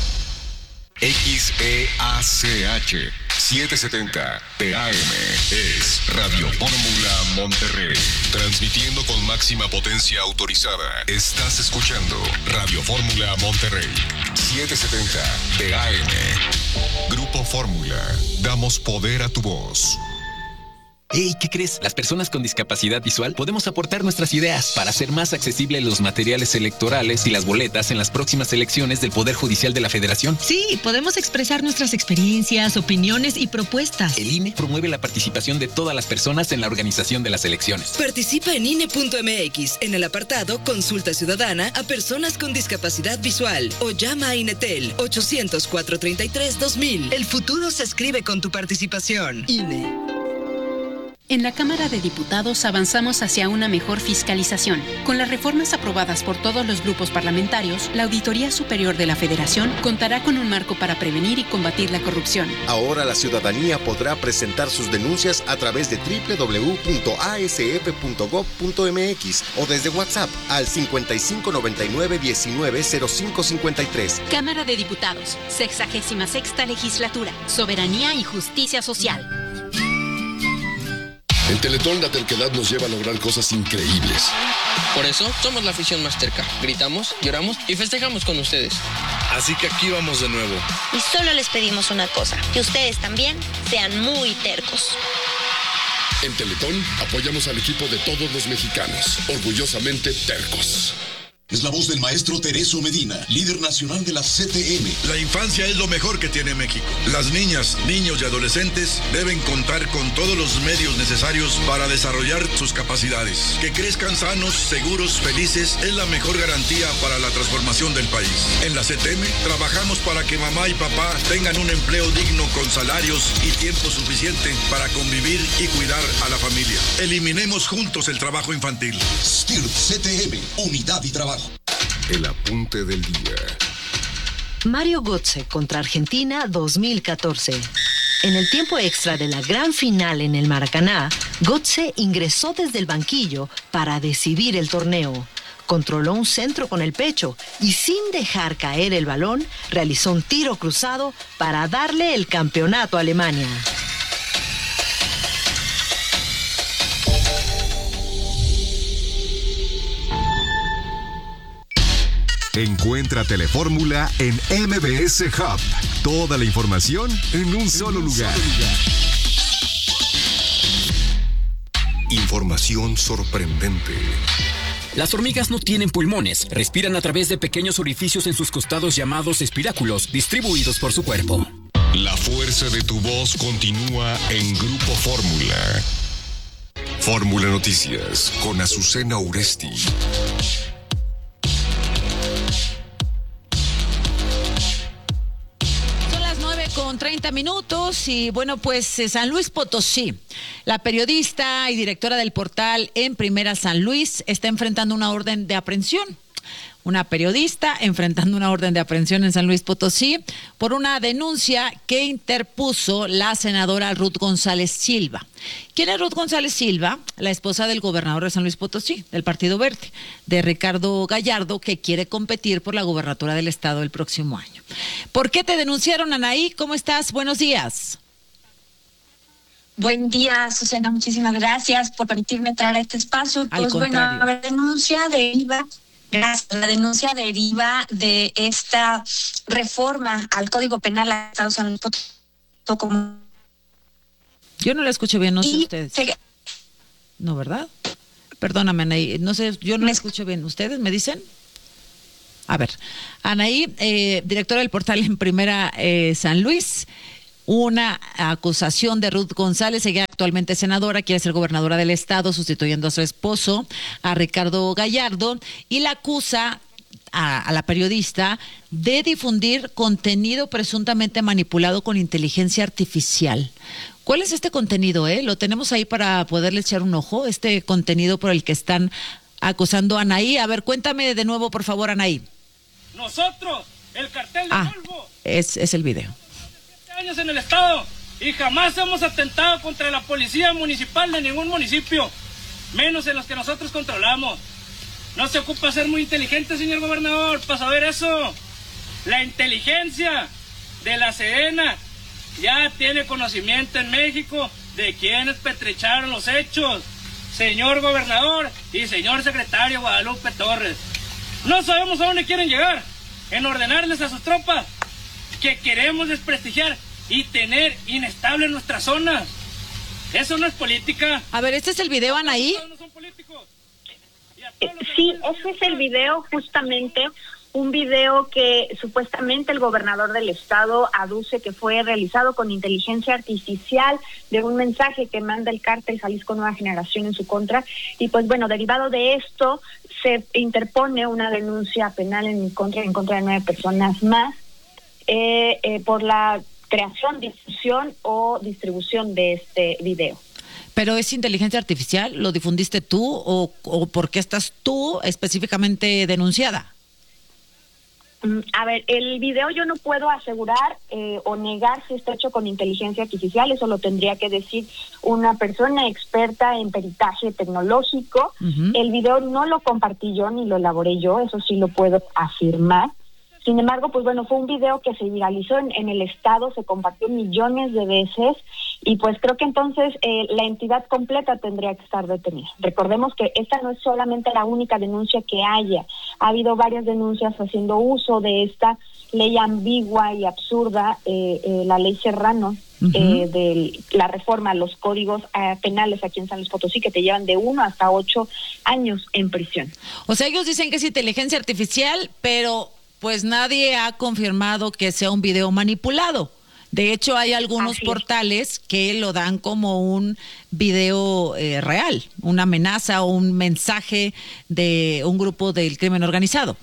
X E A C H setecientos setenta T A M es Radio Fórmula Monterrey. Transmitiendo con máxima potencia autorizada. Estás escuchando Radio Fórmula Monterrey. setecientos setenta T A M. Grupo Fórmula. Damos poder a tu voz. Hey, ¿qué crees? Las personas con discapacidad visual podemos aportar nuestras ideas para hacer más accesibles los materiales electorales y las boletas en las próximas elecciones del Poder Judicial de la Federación. Sí, podemos expresar nuestras experiencias, opiniones y propuestas. El I N E promueve la participación de todas las personas en la organización de las elecciones. Participa en I N E punto M X en el apartado Consulta Ciudadana a personas con discapacidad visual o llama a INETEL ochocientos, cuatrocientos treinta y tres, dos mil. El futuro se escribe con tu participación. I N E. En la Cámara de Diputados avanzamos hacia una mejor fiscalización. Con las reformas aprobadas por todos los grupos parlamentarios, la Auditoría Superior de la Federación contará con un marco para prevenir y combatir la corrupción. Ahora la ciudadanía podrá presentar sus denuncias a través de doble u doble u doble u punto a s f punto gob punto m x o desde WhatsApp al cincuenta y cinco noventa y nueve diecinueve cero cinco cincuenta y tres. Cámara de Diputados, sexagésima sexta legislatura, soberanía y justicia social. En Teletón la terquedad nos lleva a lograr cosas increíbles. Por eso somos la afición más terca. Gritamos, lloramos y festejamos con ustedes. Así que aquí vamos de nuevo. Y solo les pedimos una cosa, que ustedes también sean muy tercos. En Teletón apoyamos al equipo de todos los mexicanos, orgullosamente tercos. Es la voz del maestro Tereso Medina, líder nacional de la C T M. La infancia es lo mejor que tiene México. Las niñas, niños y adolescentes deben contar con todos los medios necesarios para desarrollar sus capacidades. Que crezcan sanos, seguros, felices es la mejor garantía para la transformación del país. En la C T M trabajamos para que mamá y papá tengan un empleo digno con salarios y tiempo suficiente para convivir y cuidar a la familia. Eliminemos juntos el trabajo infantil. S T I R C T M, unidad y trabajo. El apunte del día. Mario Götze contra Argentina dos mil catorce. En el tiempo extra de la gran final en el Maracaná, Götze ingresó desde el banquillo para decidir el torneo. Controló un centro con el pecho y sin dejar caer el balón, realizó un tiro cruzado para darle el campeonato a Alemania. Encuentra Telefórmula en M B S Hub. Toda la información en un solo lugar. Información sorprendente. Las hormigas no tienen pulmones, respiran a través de pequeños orificios en sus costados llamados espiráculos, distribuidos por su cuerpo. La fuerza de tu voz continúa en Grupo Fórmula. Fórmula Noticias con Azucena Uresti. con treinta minutos y bueno, pues eh, San Luis Potosí. La periodista y directora del portal En Primera San Luis está enfrentando una orden de aprehensión. Una periodista enfrentando una orden de aprehensión en San Luis Potosí por una denuncia que interpuso la senadora Ruth González Silva. ¿Quién es Ruth González Silva? La esposa del gobernador de San Luis Potosí, del Partido Verde, de Ricardo Gallardo, que quiere competir por la gubernatura del estado el próximo año. ¿Por qué te denunciaron, Anaí? ¿Cómo estás? Buenos días. Buen día, Susana. Muchísimas gracias por permitirme entrar a este espacio. Al pues contrario. bueno, la denuncia deriva, gracias, la denuncia deriva de esta reforma al Código Penal a Estados Unidos. Como... Yo no la escucho bien, no sé y ustedes. Se... No, ¿verdad? Perdóname, Anaí, no sé, yo no la escucho bien. ¿Ustedes me dicen? A ver, Anaí, eh, directora del portal En Primera eh, San Luis. Una acusación de Ruth González, ella actualmente senadora, quiere ser gobernadora del estado, sustituyendo a su esposo, a Ricardo Gallardo, y la acusa a, a la periodista de difundir contenido presuntamente manipulado con inteligencia artificial. ¿Cuál es este contenido? Eh? Lo tenemos ahí para poderle echar un ojo, este contenido por el que están acusando a Anaí. A ver, cuéntame de nuevo, por favor, Anaí. Nosotros, el cartel de Ah, Volvo. es, es el video. Años en el estado y jamás hemos atentado contra la policía municipal de ningún municipio, menos en los que nosotros controlamos. No se ocupa ser muy inteligente, señor gobernador, para saber eso. La inteligencia de la Sedena ya tiene conocimiento en México de quienes perpetraron los hechos, señor gobernador y señor secretario Guadalupe Torres. No sabemos a dónde quieren llegar en ordenarles a sus tropas que queremos desprestigiar y tener inestable nuestra zona. Eso no es política. A ver, ¿este es el video, Anaí? Eh, sí, ese es el video, justamente un video que supuestamente el gobernador del estado aduce que fue realizado con inteligencia artificial de un mensaje que manda el cártel Jalisco Nueva Generación en su contra. Y pues bueno, derivado de esto se interpone una denuncia penal en mi contra, en contra de nueve personas más. Eh, eh, por la creación, difusión o distribución de este video. ¿Pero es inteligencia artificial? ¿Lo difundiste tú o, o por qué estás tú específicamente denunciada? Mm, a ver, el video yo no puedo asegurar eh, o negar si está hecho con inteligencia artificial, eso lo tendría que decir una persona experta en peritaje tecnológico. Uh-huh. El video no lo compartí yo ni lo elaboré yo, eso sí lo puedo afirmar. Sin embargo, pues bueno, fue un video que se viralizó en, en el estado, se compartió millones de veces y pues creo que entonces eh, la entidad completa tendría que estar detenida. Recordemos que esta no es solamente la única denuncia que haya, ha habido varias denuncias haciendo uso de esta ley ambigua y absurda, eh, eh, la ley Serrano, uh-huh. eh, de la reforma a los códigos eh, penales aquí en San Luis Potosí, que te llevan de uno hasta ocho años en prisión. O sea, ellos dicen que es inteligencia artificial, pero pues nadie ha confirmado que sea un video manipulado. De hecho, hay algunos Así portales es. que lo dan como un video eh, real, una amenaza o un mensaje de un grupo del crimen organizado.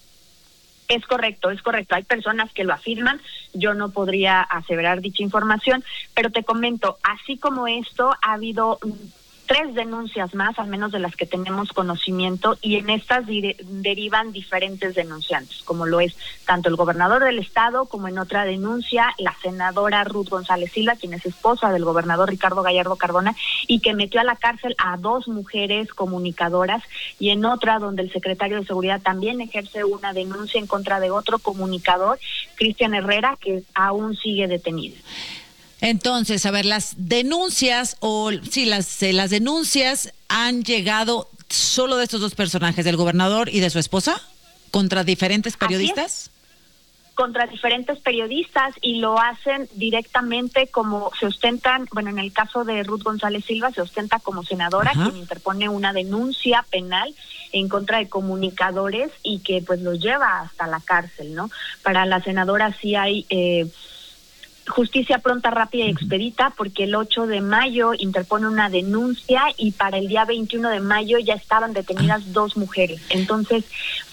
Es correcto, es correcto. Hay personas que lo afirman. Yo no podría aseverar dicha información, pero te comento, así como esto, ha habido tres denuncias más, al menos de las que tenemos conocimiento, y en estas dire- derivan diferentes denunciantes, como lo es tanto el gobernador del estado, como en otra denuncia la senadora Ruth González Silva, quien es esposa del gobernador Ricardo Gallardo Cardona, y que metió a la cárcel a dos mujeres comunicadoras, y en otra donde el secretario de Seguridad también ejerce una denuncia en contra de otro comunicador, Cristian Herrera, que aún sigue detenido. Entonces, a ver, las denuncias, o sí, las, eh, las denuncias han llegado solo de estos dos personajes, del gobernador y de su esposa, contra diferentes periodistas. Contra diferentes periodistas, y lo hacen directamente como se ostentan, bueno, en el caso de Ruth González Silva se ostenta como senadora, Ajá. quien interpone una denuncia penal en contra de comunicadores y que pues los lleva hasta la cárcel, ¿no? Para la senadora sí hay eh, justicia pronta, rápida y expedita, porque el ocho de mayo interpone una denuncia y para el día veintiuno de mayo ya estaban detenidas dos mujeres. Entonces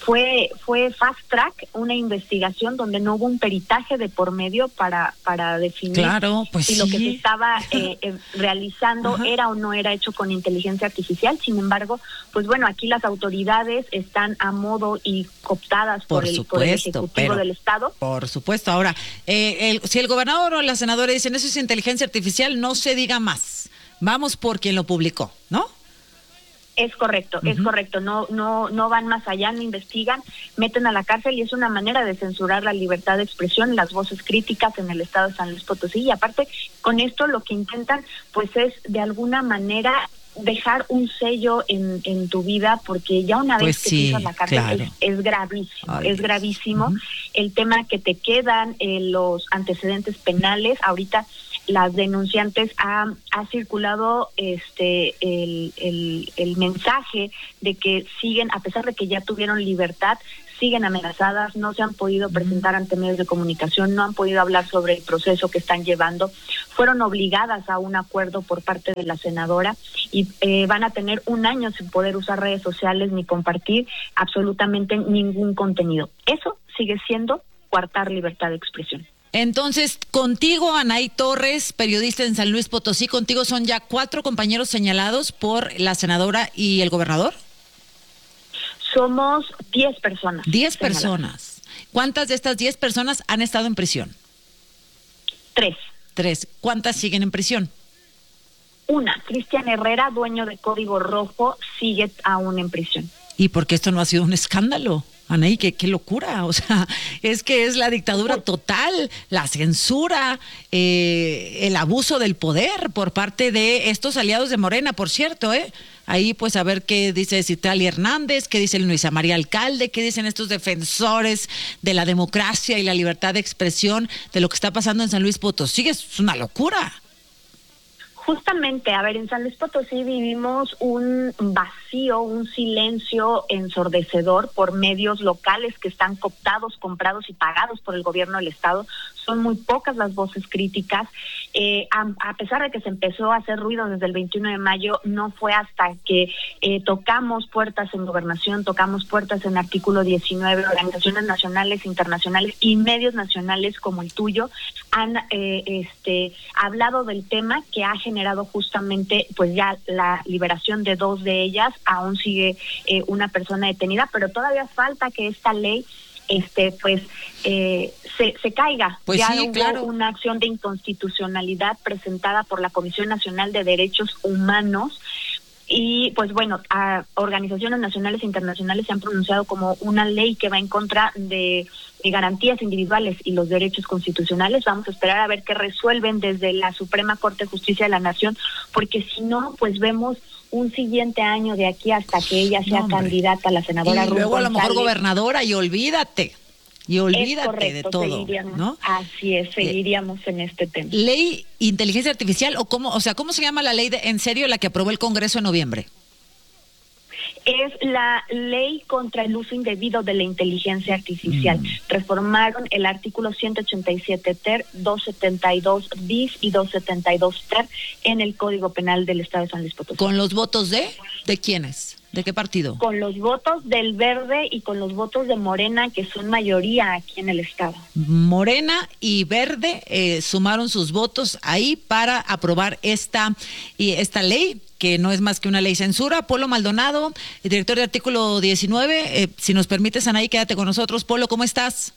fue fue fast track, una investigación donde no hubo un peritaje de por medio para para definir claro, pues si sí. lo que se estaba eh, eh, realizando Ajá. era o no era hecho con inteligencia artificial. Sin embargo, pues bueno, aquí las autoridades están a modo y cooptadas por, por el, supuesto, por el Ejecutivo pero, del Estado. Por supuesto. Ahora, eh, el, si el gobernador o la senadora dicen eso es inteligencia artificial, no se diga más. Vamos por quien lo publicó, ¿no? Es correcto, uh-huh. es correcto. No, no, no van más allá, no investigan, meten a la cárcel y es una manera de censurar la libertad de expresión, las voces críticas en el estado de San Luis Potosí. Y aparte, con esto lo que intentan, pues es de alguna manera dejar un sello en, en tu vida, porque ya una vez pues que sí, pisas la cárcel claro. es, es gravísimo, Ay, es gravísimo. Uh-huh. El tema que te quedan, eh, los antecedentes penales, ahorita las denunciantes ha, ha circulado este el, el, el mensaje de que siguen, a pesar de que ya tuvieron libertad, siguen amenazadas, no se han podido presentar ante medios de comunicación, no han podido hablar sobre el proceso que están llevando, fueron obligadas a un acuerdo por parte de la senadora y eh, van a tener un año sin poder usar redes sociales ni compartir absolutamente ningún contenido. Eso sigue siendo coartar libertad de expresión. Entonces, contigo, Anaí Torres, periodista en San Luis Potosí, contigo son ya cuatro compañeros señalados por la senadora y el gobernador. Somos diez personas. Diez personas. ¿Cuántas de estas diez personas han estado en prisión? Tres. Tres. ¿Cuántas siguen en prisión? Una. Cristian Herrera, dueño de Código Rojo, sigue aún en prisión. ¿Y por qué esto no ha sido un escándalo? Anaí, qué, qué locura, o sea, es que es la dictadura total, la censura, eh, el abuso del poder por parte de estos aliados de Morena, por cierto, ¿eh? Ahí pues a ver qué dice Citlali Hernández, qué dice Luisa María Alcalde, qué dicen estos defensores de la democracia y la libertad de expresión de lo que está pasando en San Luis Potosí. Es una locura. Justamente, a ver, en San Luis Potosí vivimos un vacío, un silencio ensordecedor por medios locales que están cooptados, comprados y pagados por el gobierno del estado. Son muy pocas las voces críticas. Eh, a, a pesar de que se empezó a hacer ruido desde el veintiuno de mayo, no fue hasta que eh, tocamos puertas en Gobernación, tocamos puertas en Artículo diecinueve, organizaciones nacionales, internacionales y medios nacionales como el tuyo han eh, este, hablado del tema, que ha generado generado justamente pues ya la liberación de dos de ellas. Aún sigue eh, una persona detenida, pero todavía falta que esta ley este pues eh, se, se caiga. Pues ya sí, hubo claro. una acción de inconstitucionalidad presentada por la Comisión Nacional de Derechos Humanos. Y pues bueno, a organizaciones nacionales e internacionales se han pronunciado como una ley que va en contra de, de garantías individuales y los derechos constitucionales. Vamos a esperar a ver qué resuelven desde la Suprema Corte de Justicia de la Nación, porque si no, pues vemos un siguiente año de aquí hasta que ella sea no, candidata a la senadora. Y Ruth luego a lo mejor González. Gobernadora, y olvídate. Y olvídate correcto, de todo, ¿no? Así es, seguiríamos eh, en este tema. ¿Ley inteligencia artificial o cómo, o sea, cómo se llama la ley de, en serio, la que aprobó el Congreso en noviembre? Es la ley contra el uso indebido de la inteligencia artificial. Mm. Reformaron el artículo ciento ochenta y siete ter, doscientos setenta y dos bis y doscientos setenta y dos ter en el Código Penal del Estado de San Luis Potosí. ¿Con los votos de? ¿De quiénes? ¿De qué partido? Con los votos del Verde y con los votos de Morena, que son mayoría aquí en el estado. Morena y Verde eh, sumaron sus votos ahí para aprobar esta, y esta ley, que no es más que una ley censura. Polo Maldonado, el director de Artículo diecinueve, eh, si nos permites, Anaí, quédate con nosotros. Polo, ¿cómo estás?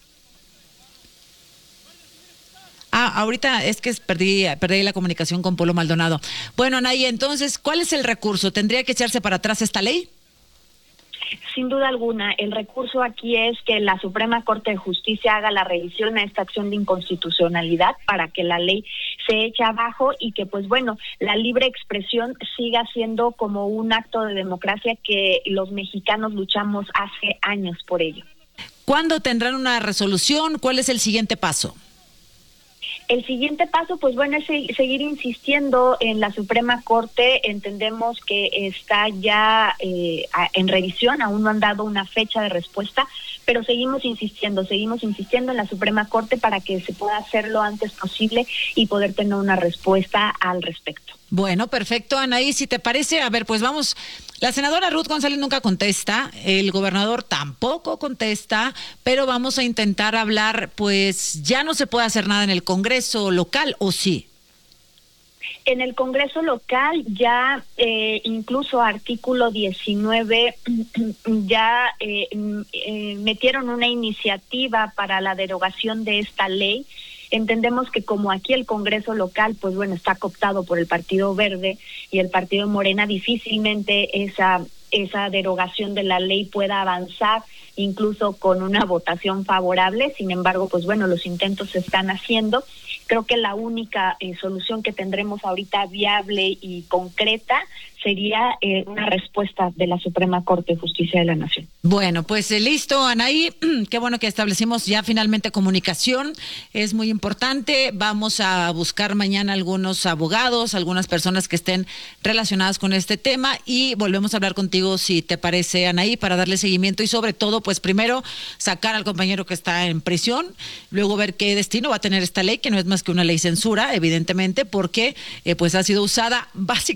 Ah, ahorita es que perdí, perdí la comunicación con Polo Maldonado. Bueno, Anaí, entonces, ¿cuál es el recurso? ¿Tendría que echarse para atrás esta ley? Sin duda alguna, el recurso aquí es que la Suprema Corte de Justicia haga la revisión a esta acción de inconstitucionalidad para que la ley se eche abajo y que, pues bueno, la libre expresión siga siendo como un acto de democracia que los mexicanos luchamos hace años por ello. ¿Cuándo tendrán una resolución? ¿Cuál es el siguiente paso? El siguiente paso, pues bueno, es seguir insistiendo en la Suprema Corte. Entendemos que está ya eh, en revisión, aún no han dado una fecha de respuesta, pero seguimos insistiendo, seguimos insistiendo en la Suprema Corte para que se pueda hacer lo antes posible y poder tener una respuesta al respecto. Bueno, perfecto, Anaí, si te parece, a ver, pues vamos La senadora Ruth González nunca contesta, el gobernador tampoco contesta, pero vamos a intentar hablar, pues ya no se puede hacer nada en el Congreso local, ¿o sí? En el Congreso local ya eh, incluso artículo diecinueve ya eh, eh, metieron una iniciativa para la derogación de esta ley. Entendemos que como aquí el Congreso local, pues bueno, está cooptado por el Partido Verde y el Partido Morena, difícilmente esa esa derogación de la ley pueda avanzar incluso con una votación favorable. Sin embargo, pues bueno, los intentos se están haciendo. Creo que la única eh, solución que tendremos ahorita viable y concreta sería eh, una respuesta de la Suprema Corte de Justicia de la Nación. Bueno, pues eh, listo, Anaí, qué bueno que establecimos ya finalmente comunicación, es muy importante. Vamos a buscar mañana algunos abogados, algunas personas que estén relacionadas con este tema y volvemos a hablar contigo, si te parece, Anaí, para darle seguimiento y sobre todo, pues primero sacar al compañero que está en prisión, luego ver qué destino va a tener esta ley, que no es más que una ley censura, evidentemente, porque eh, pues ha sido usada básicamente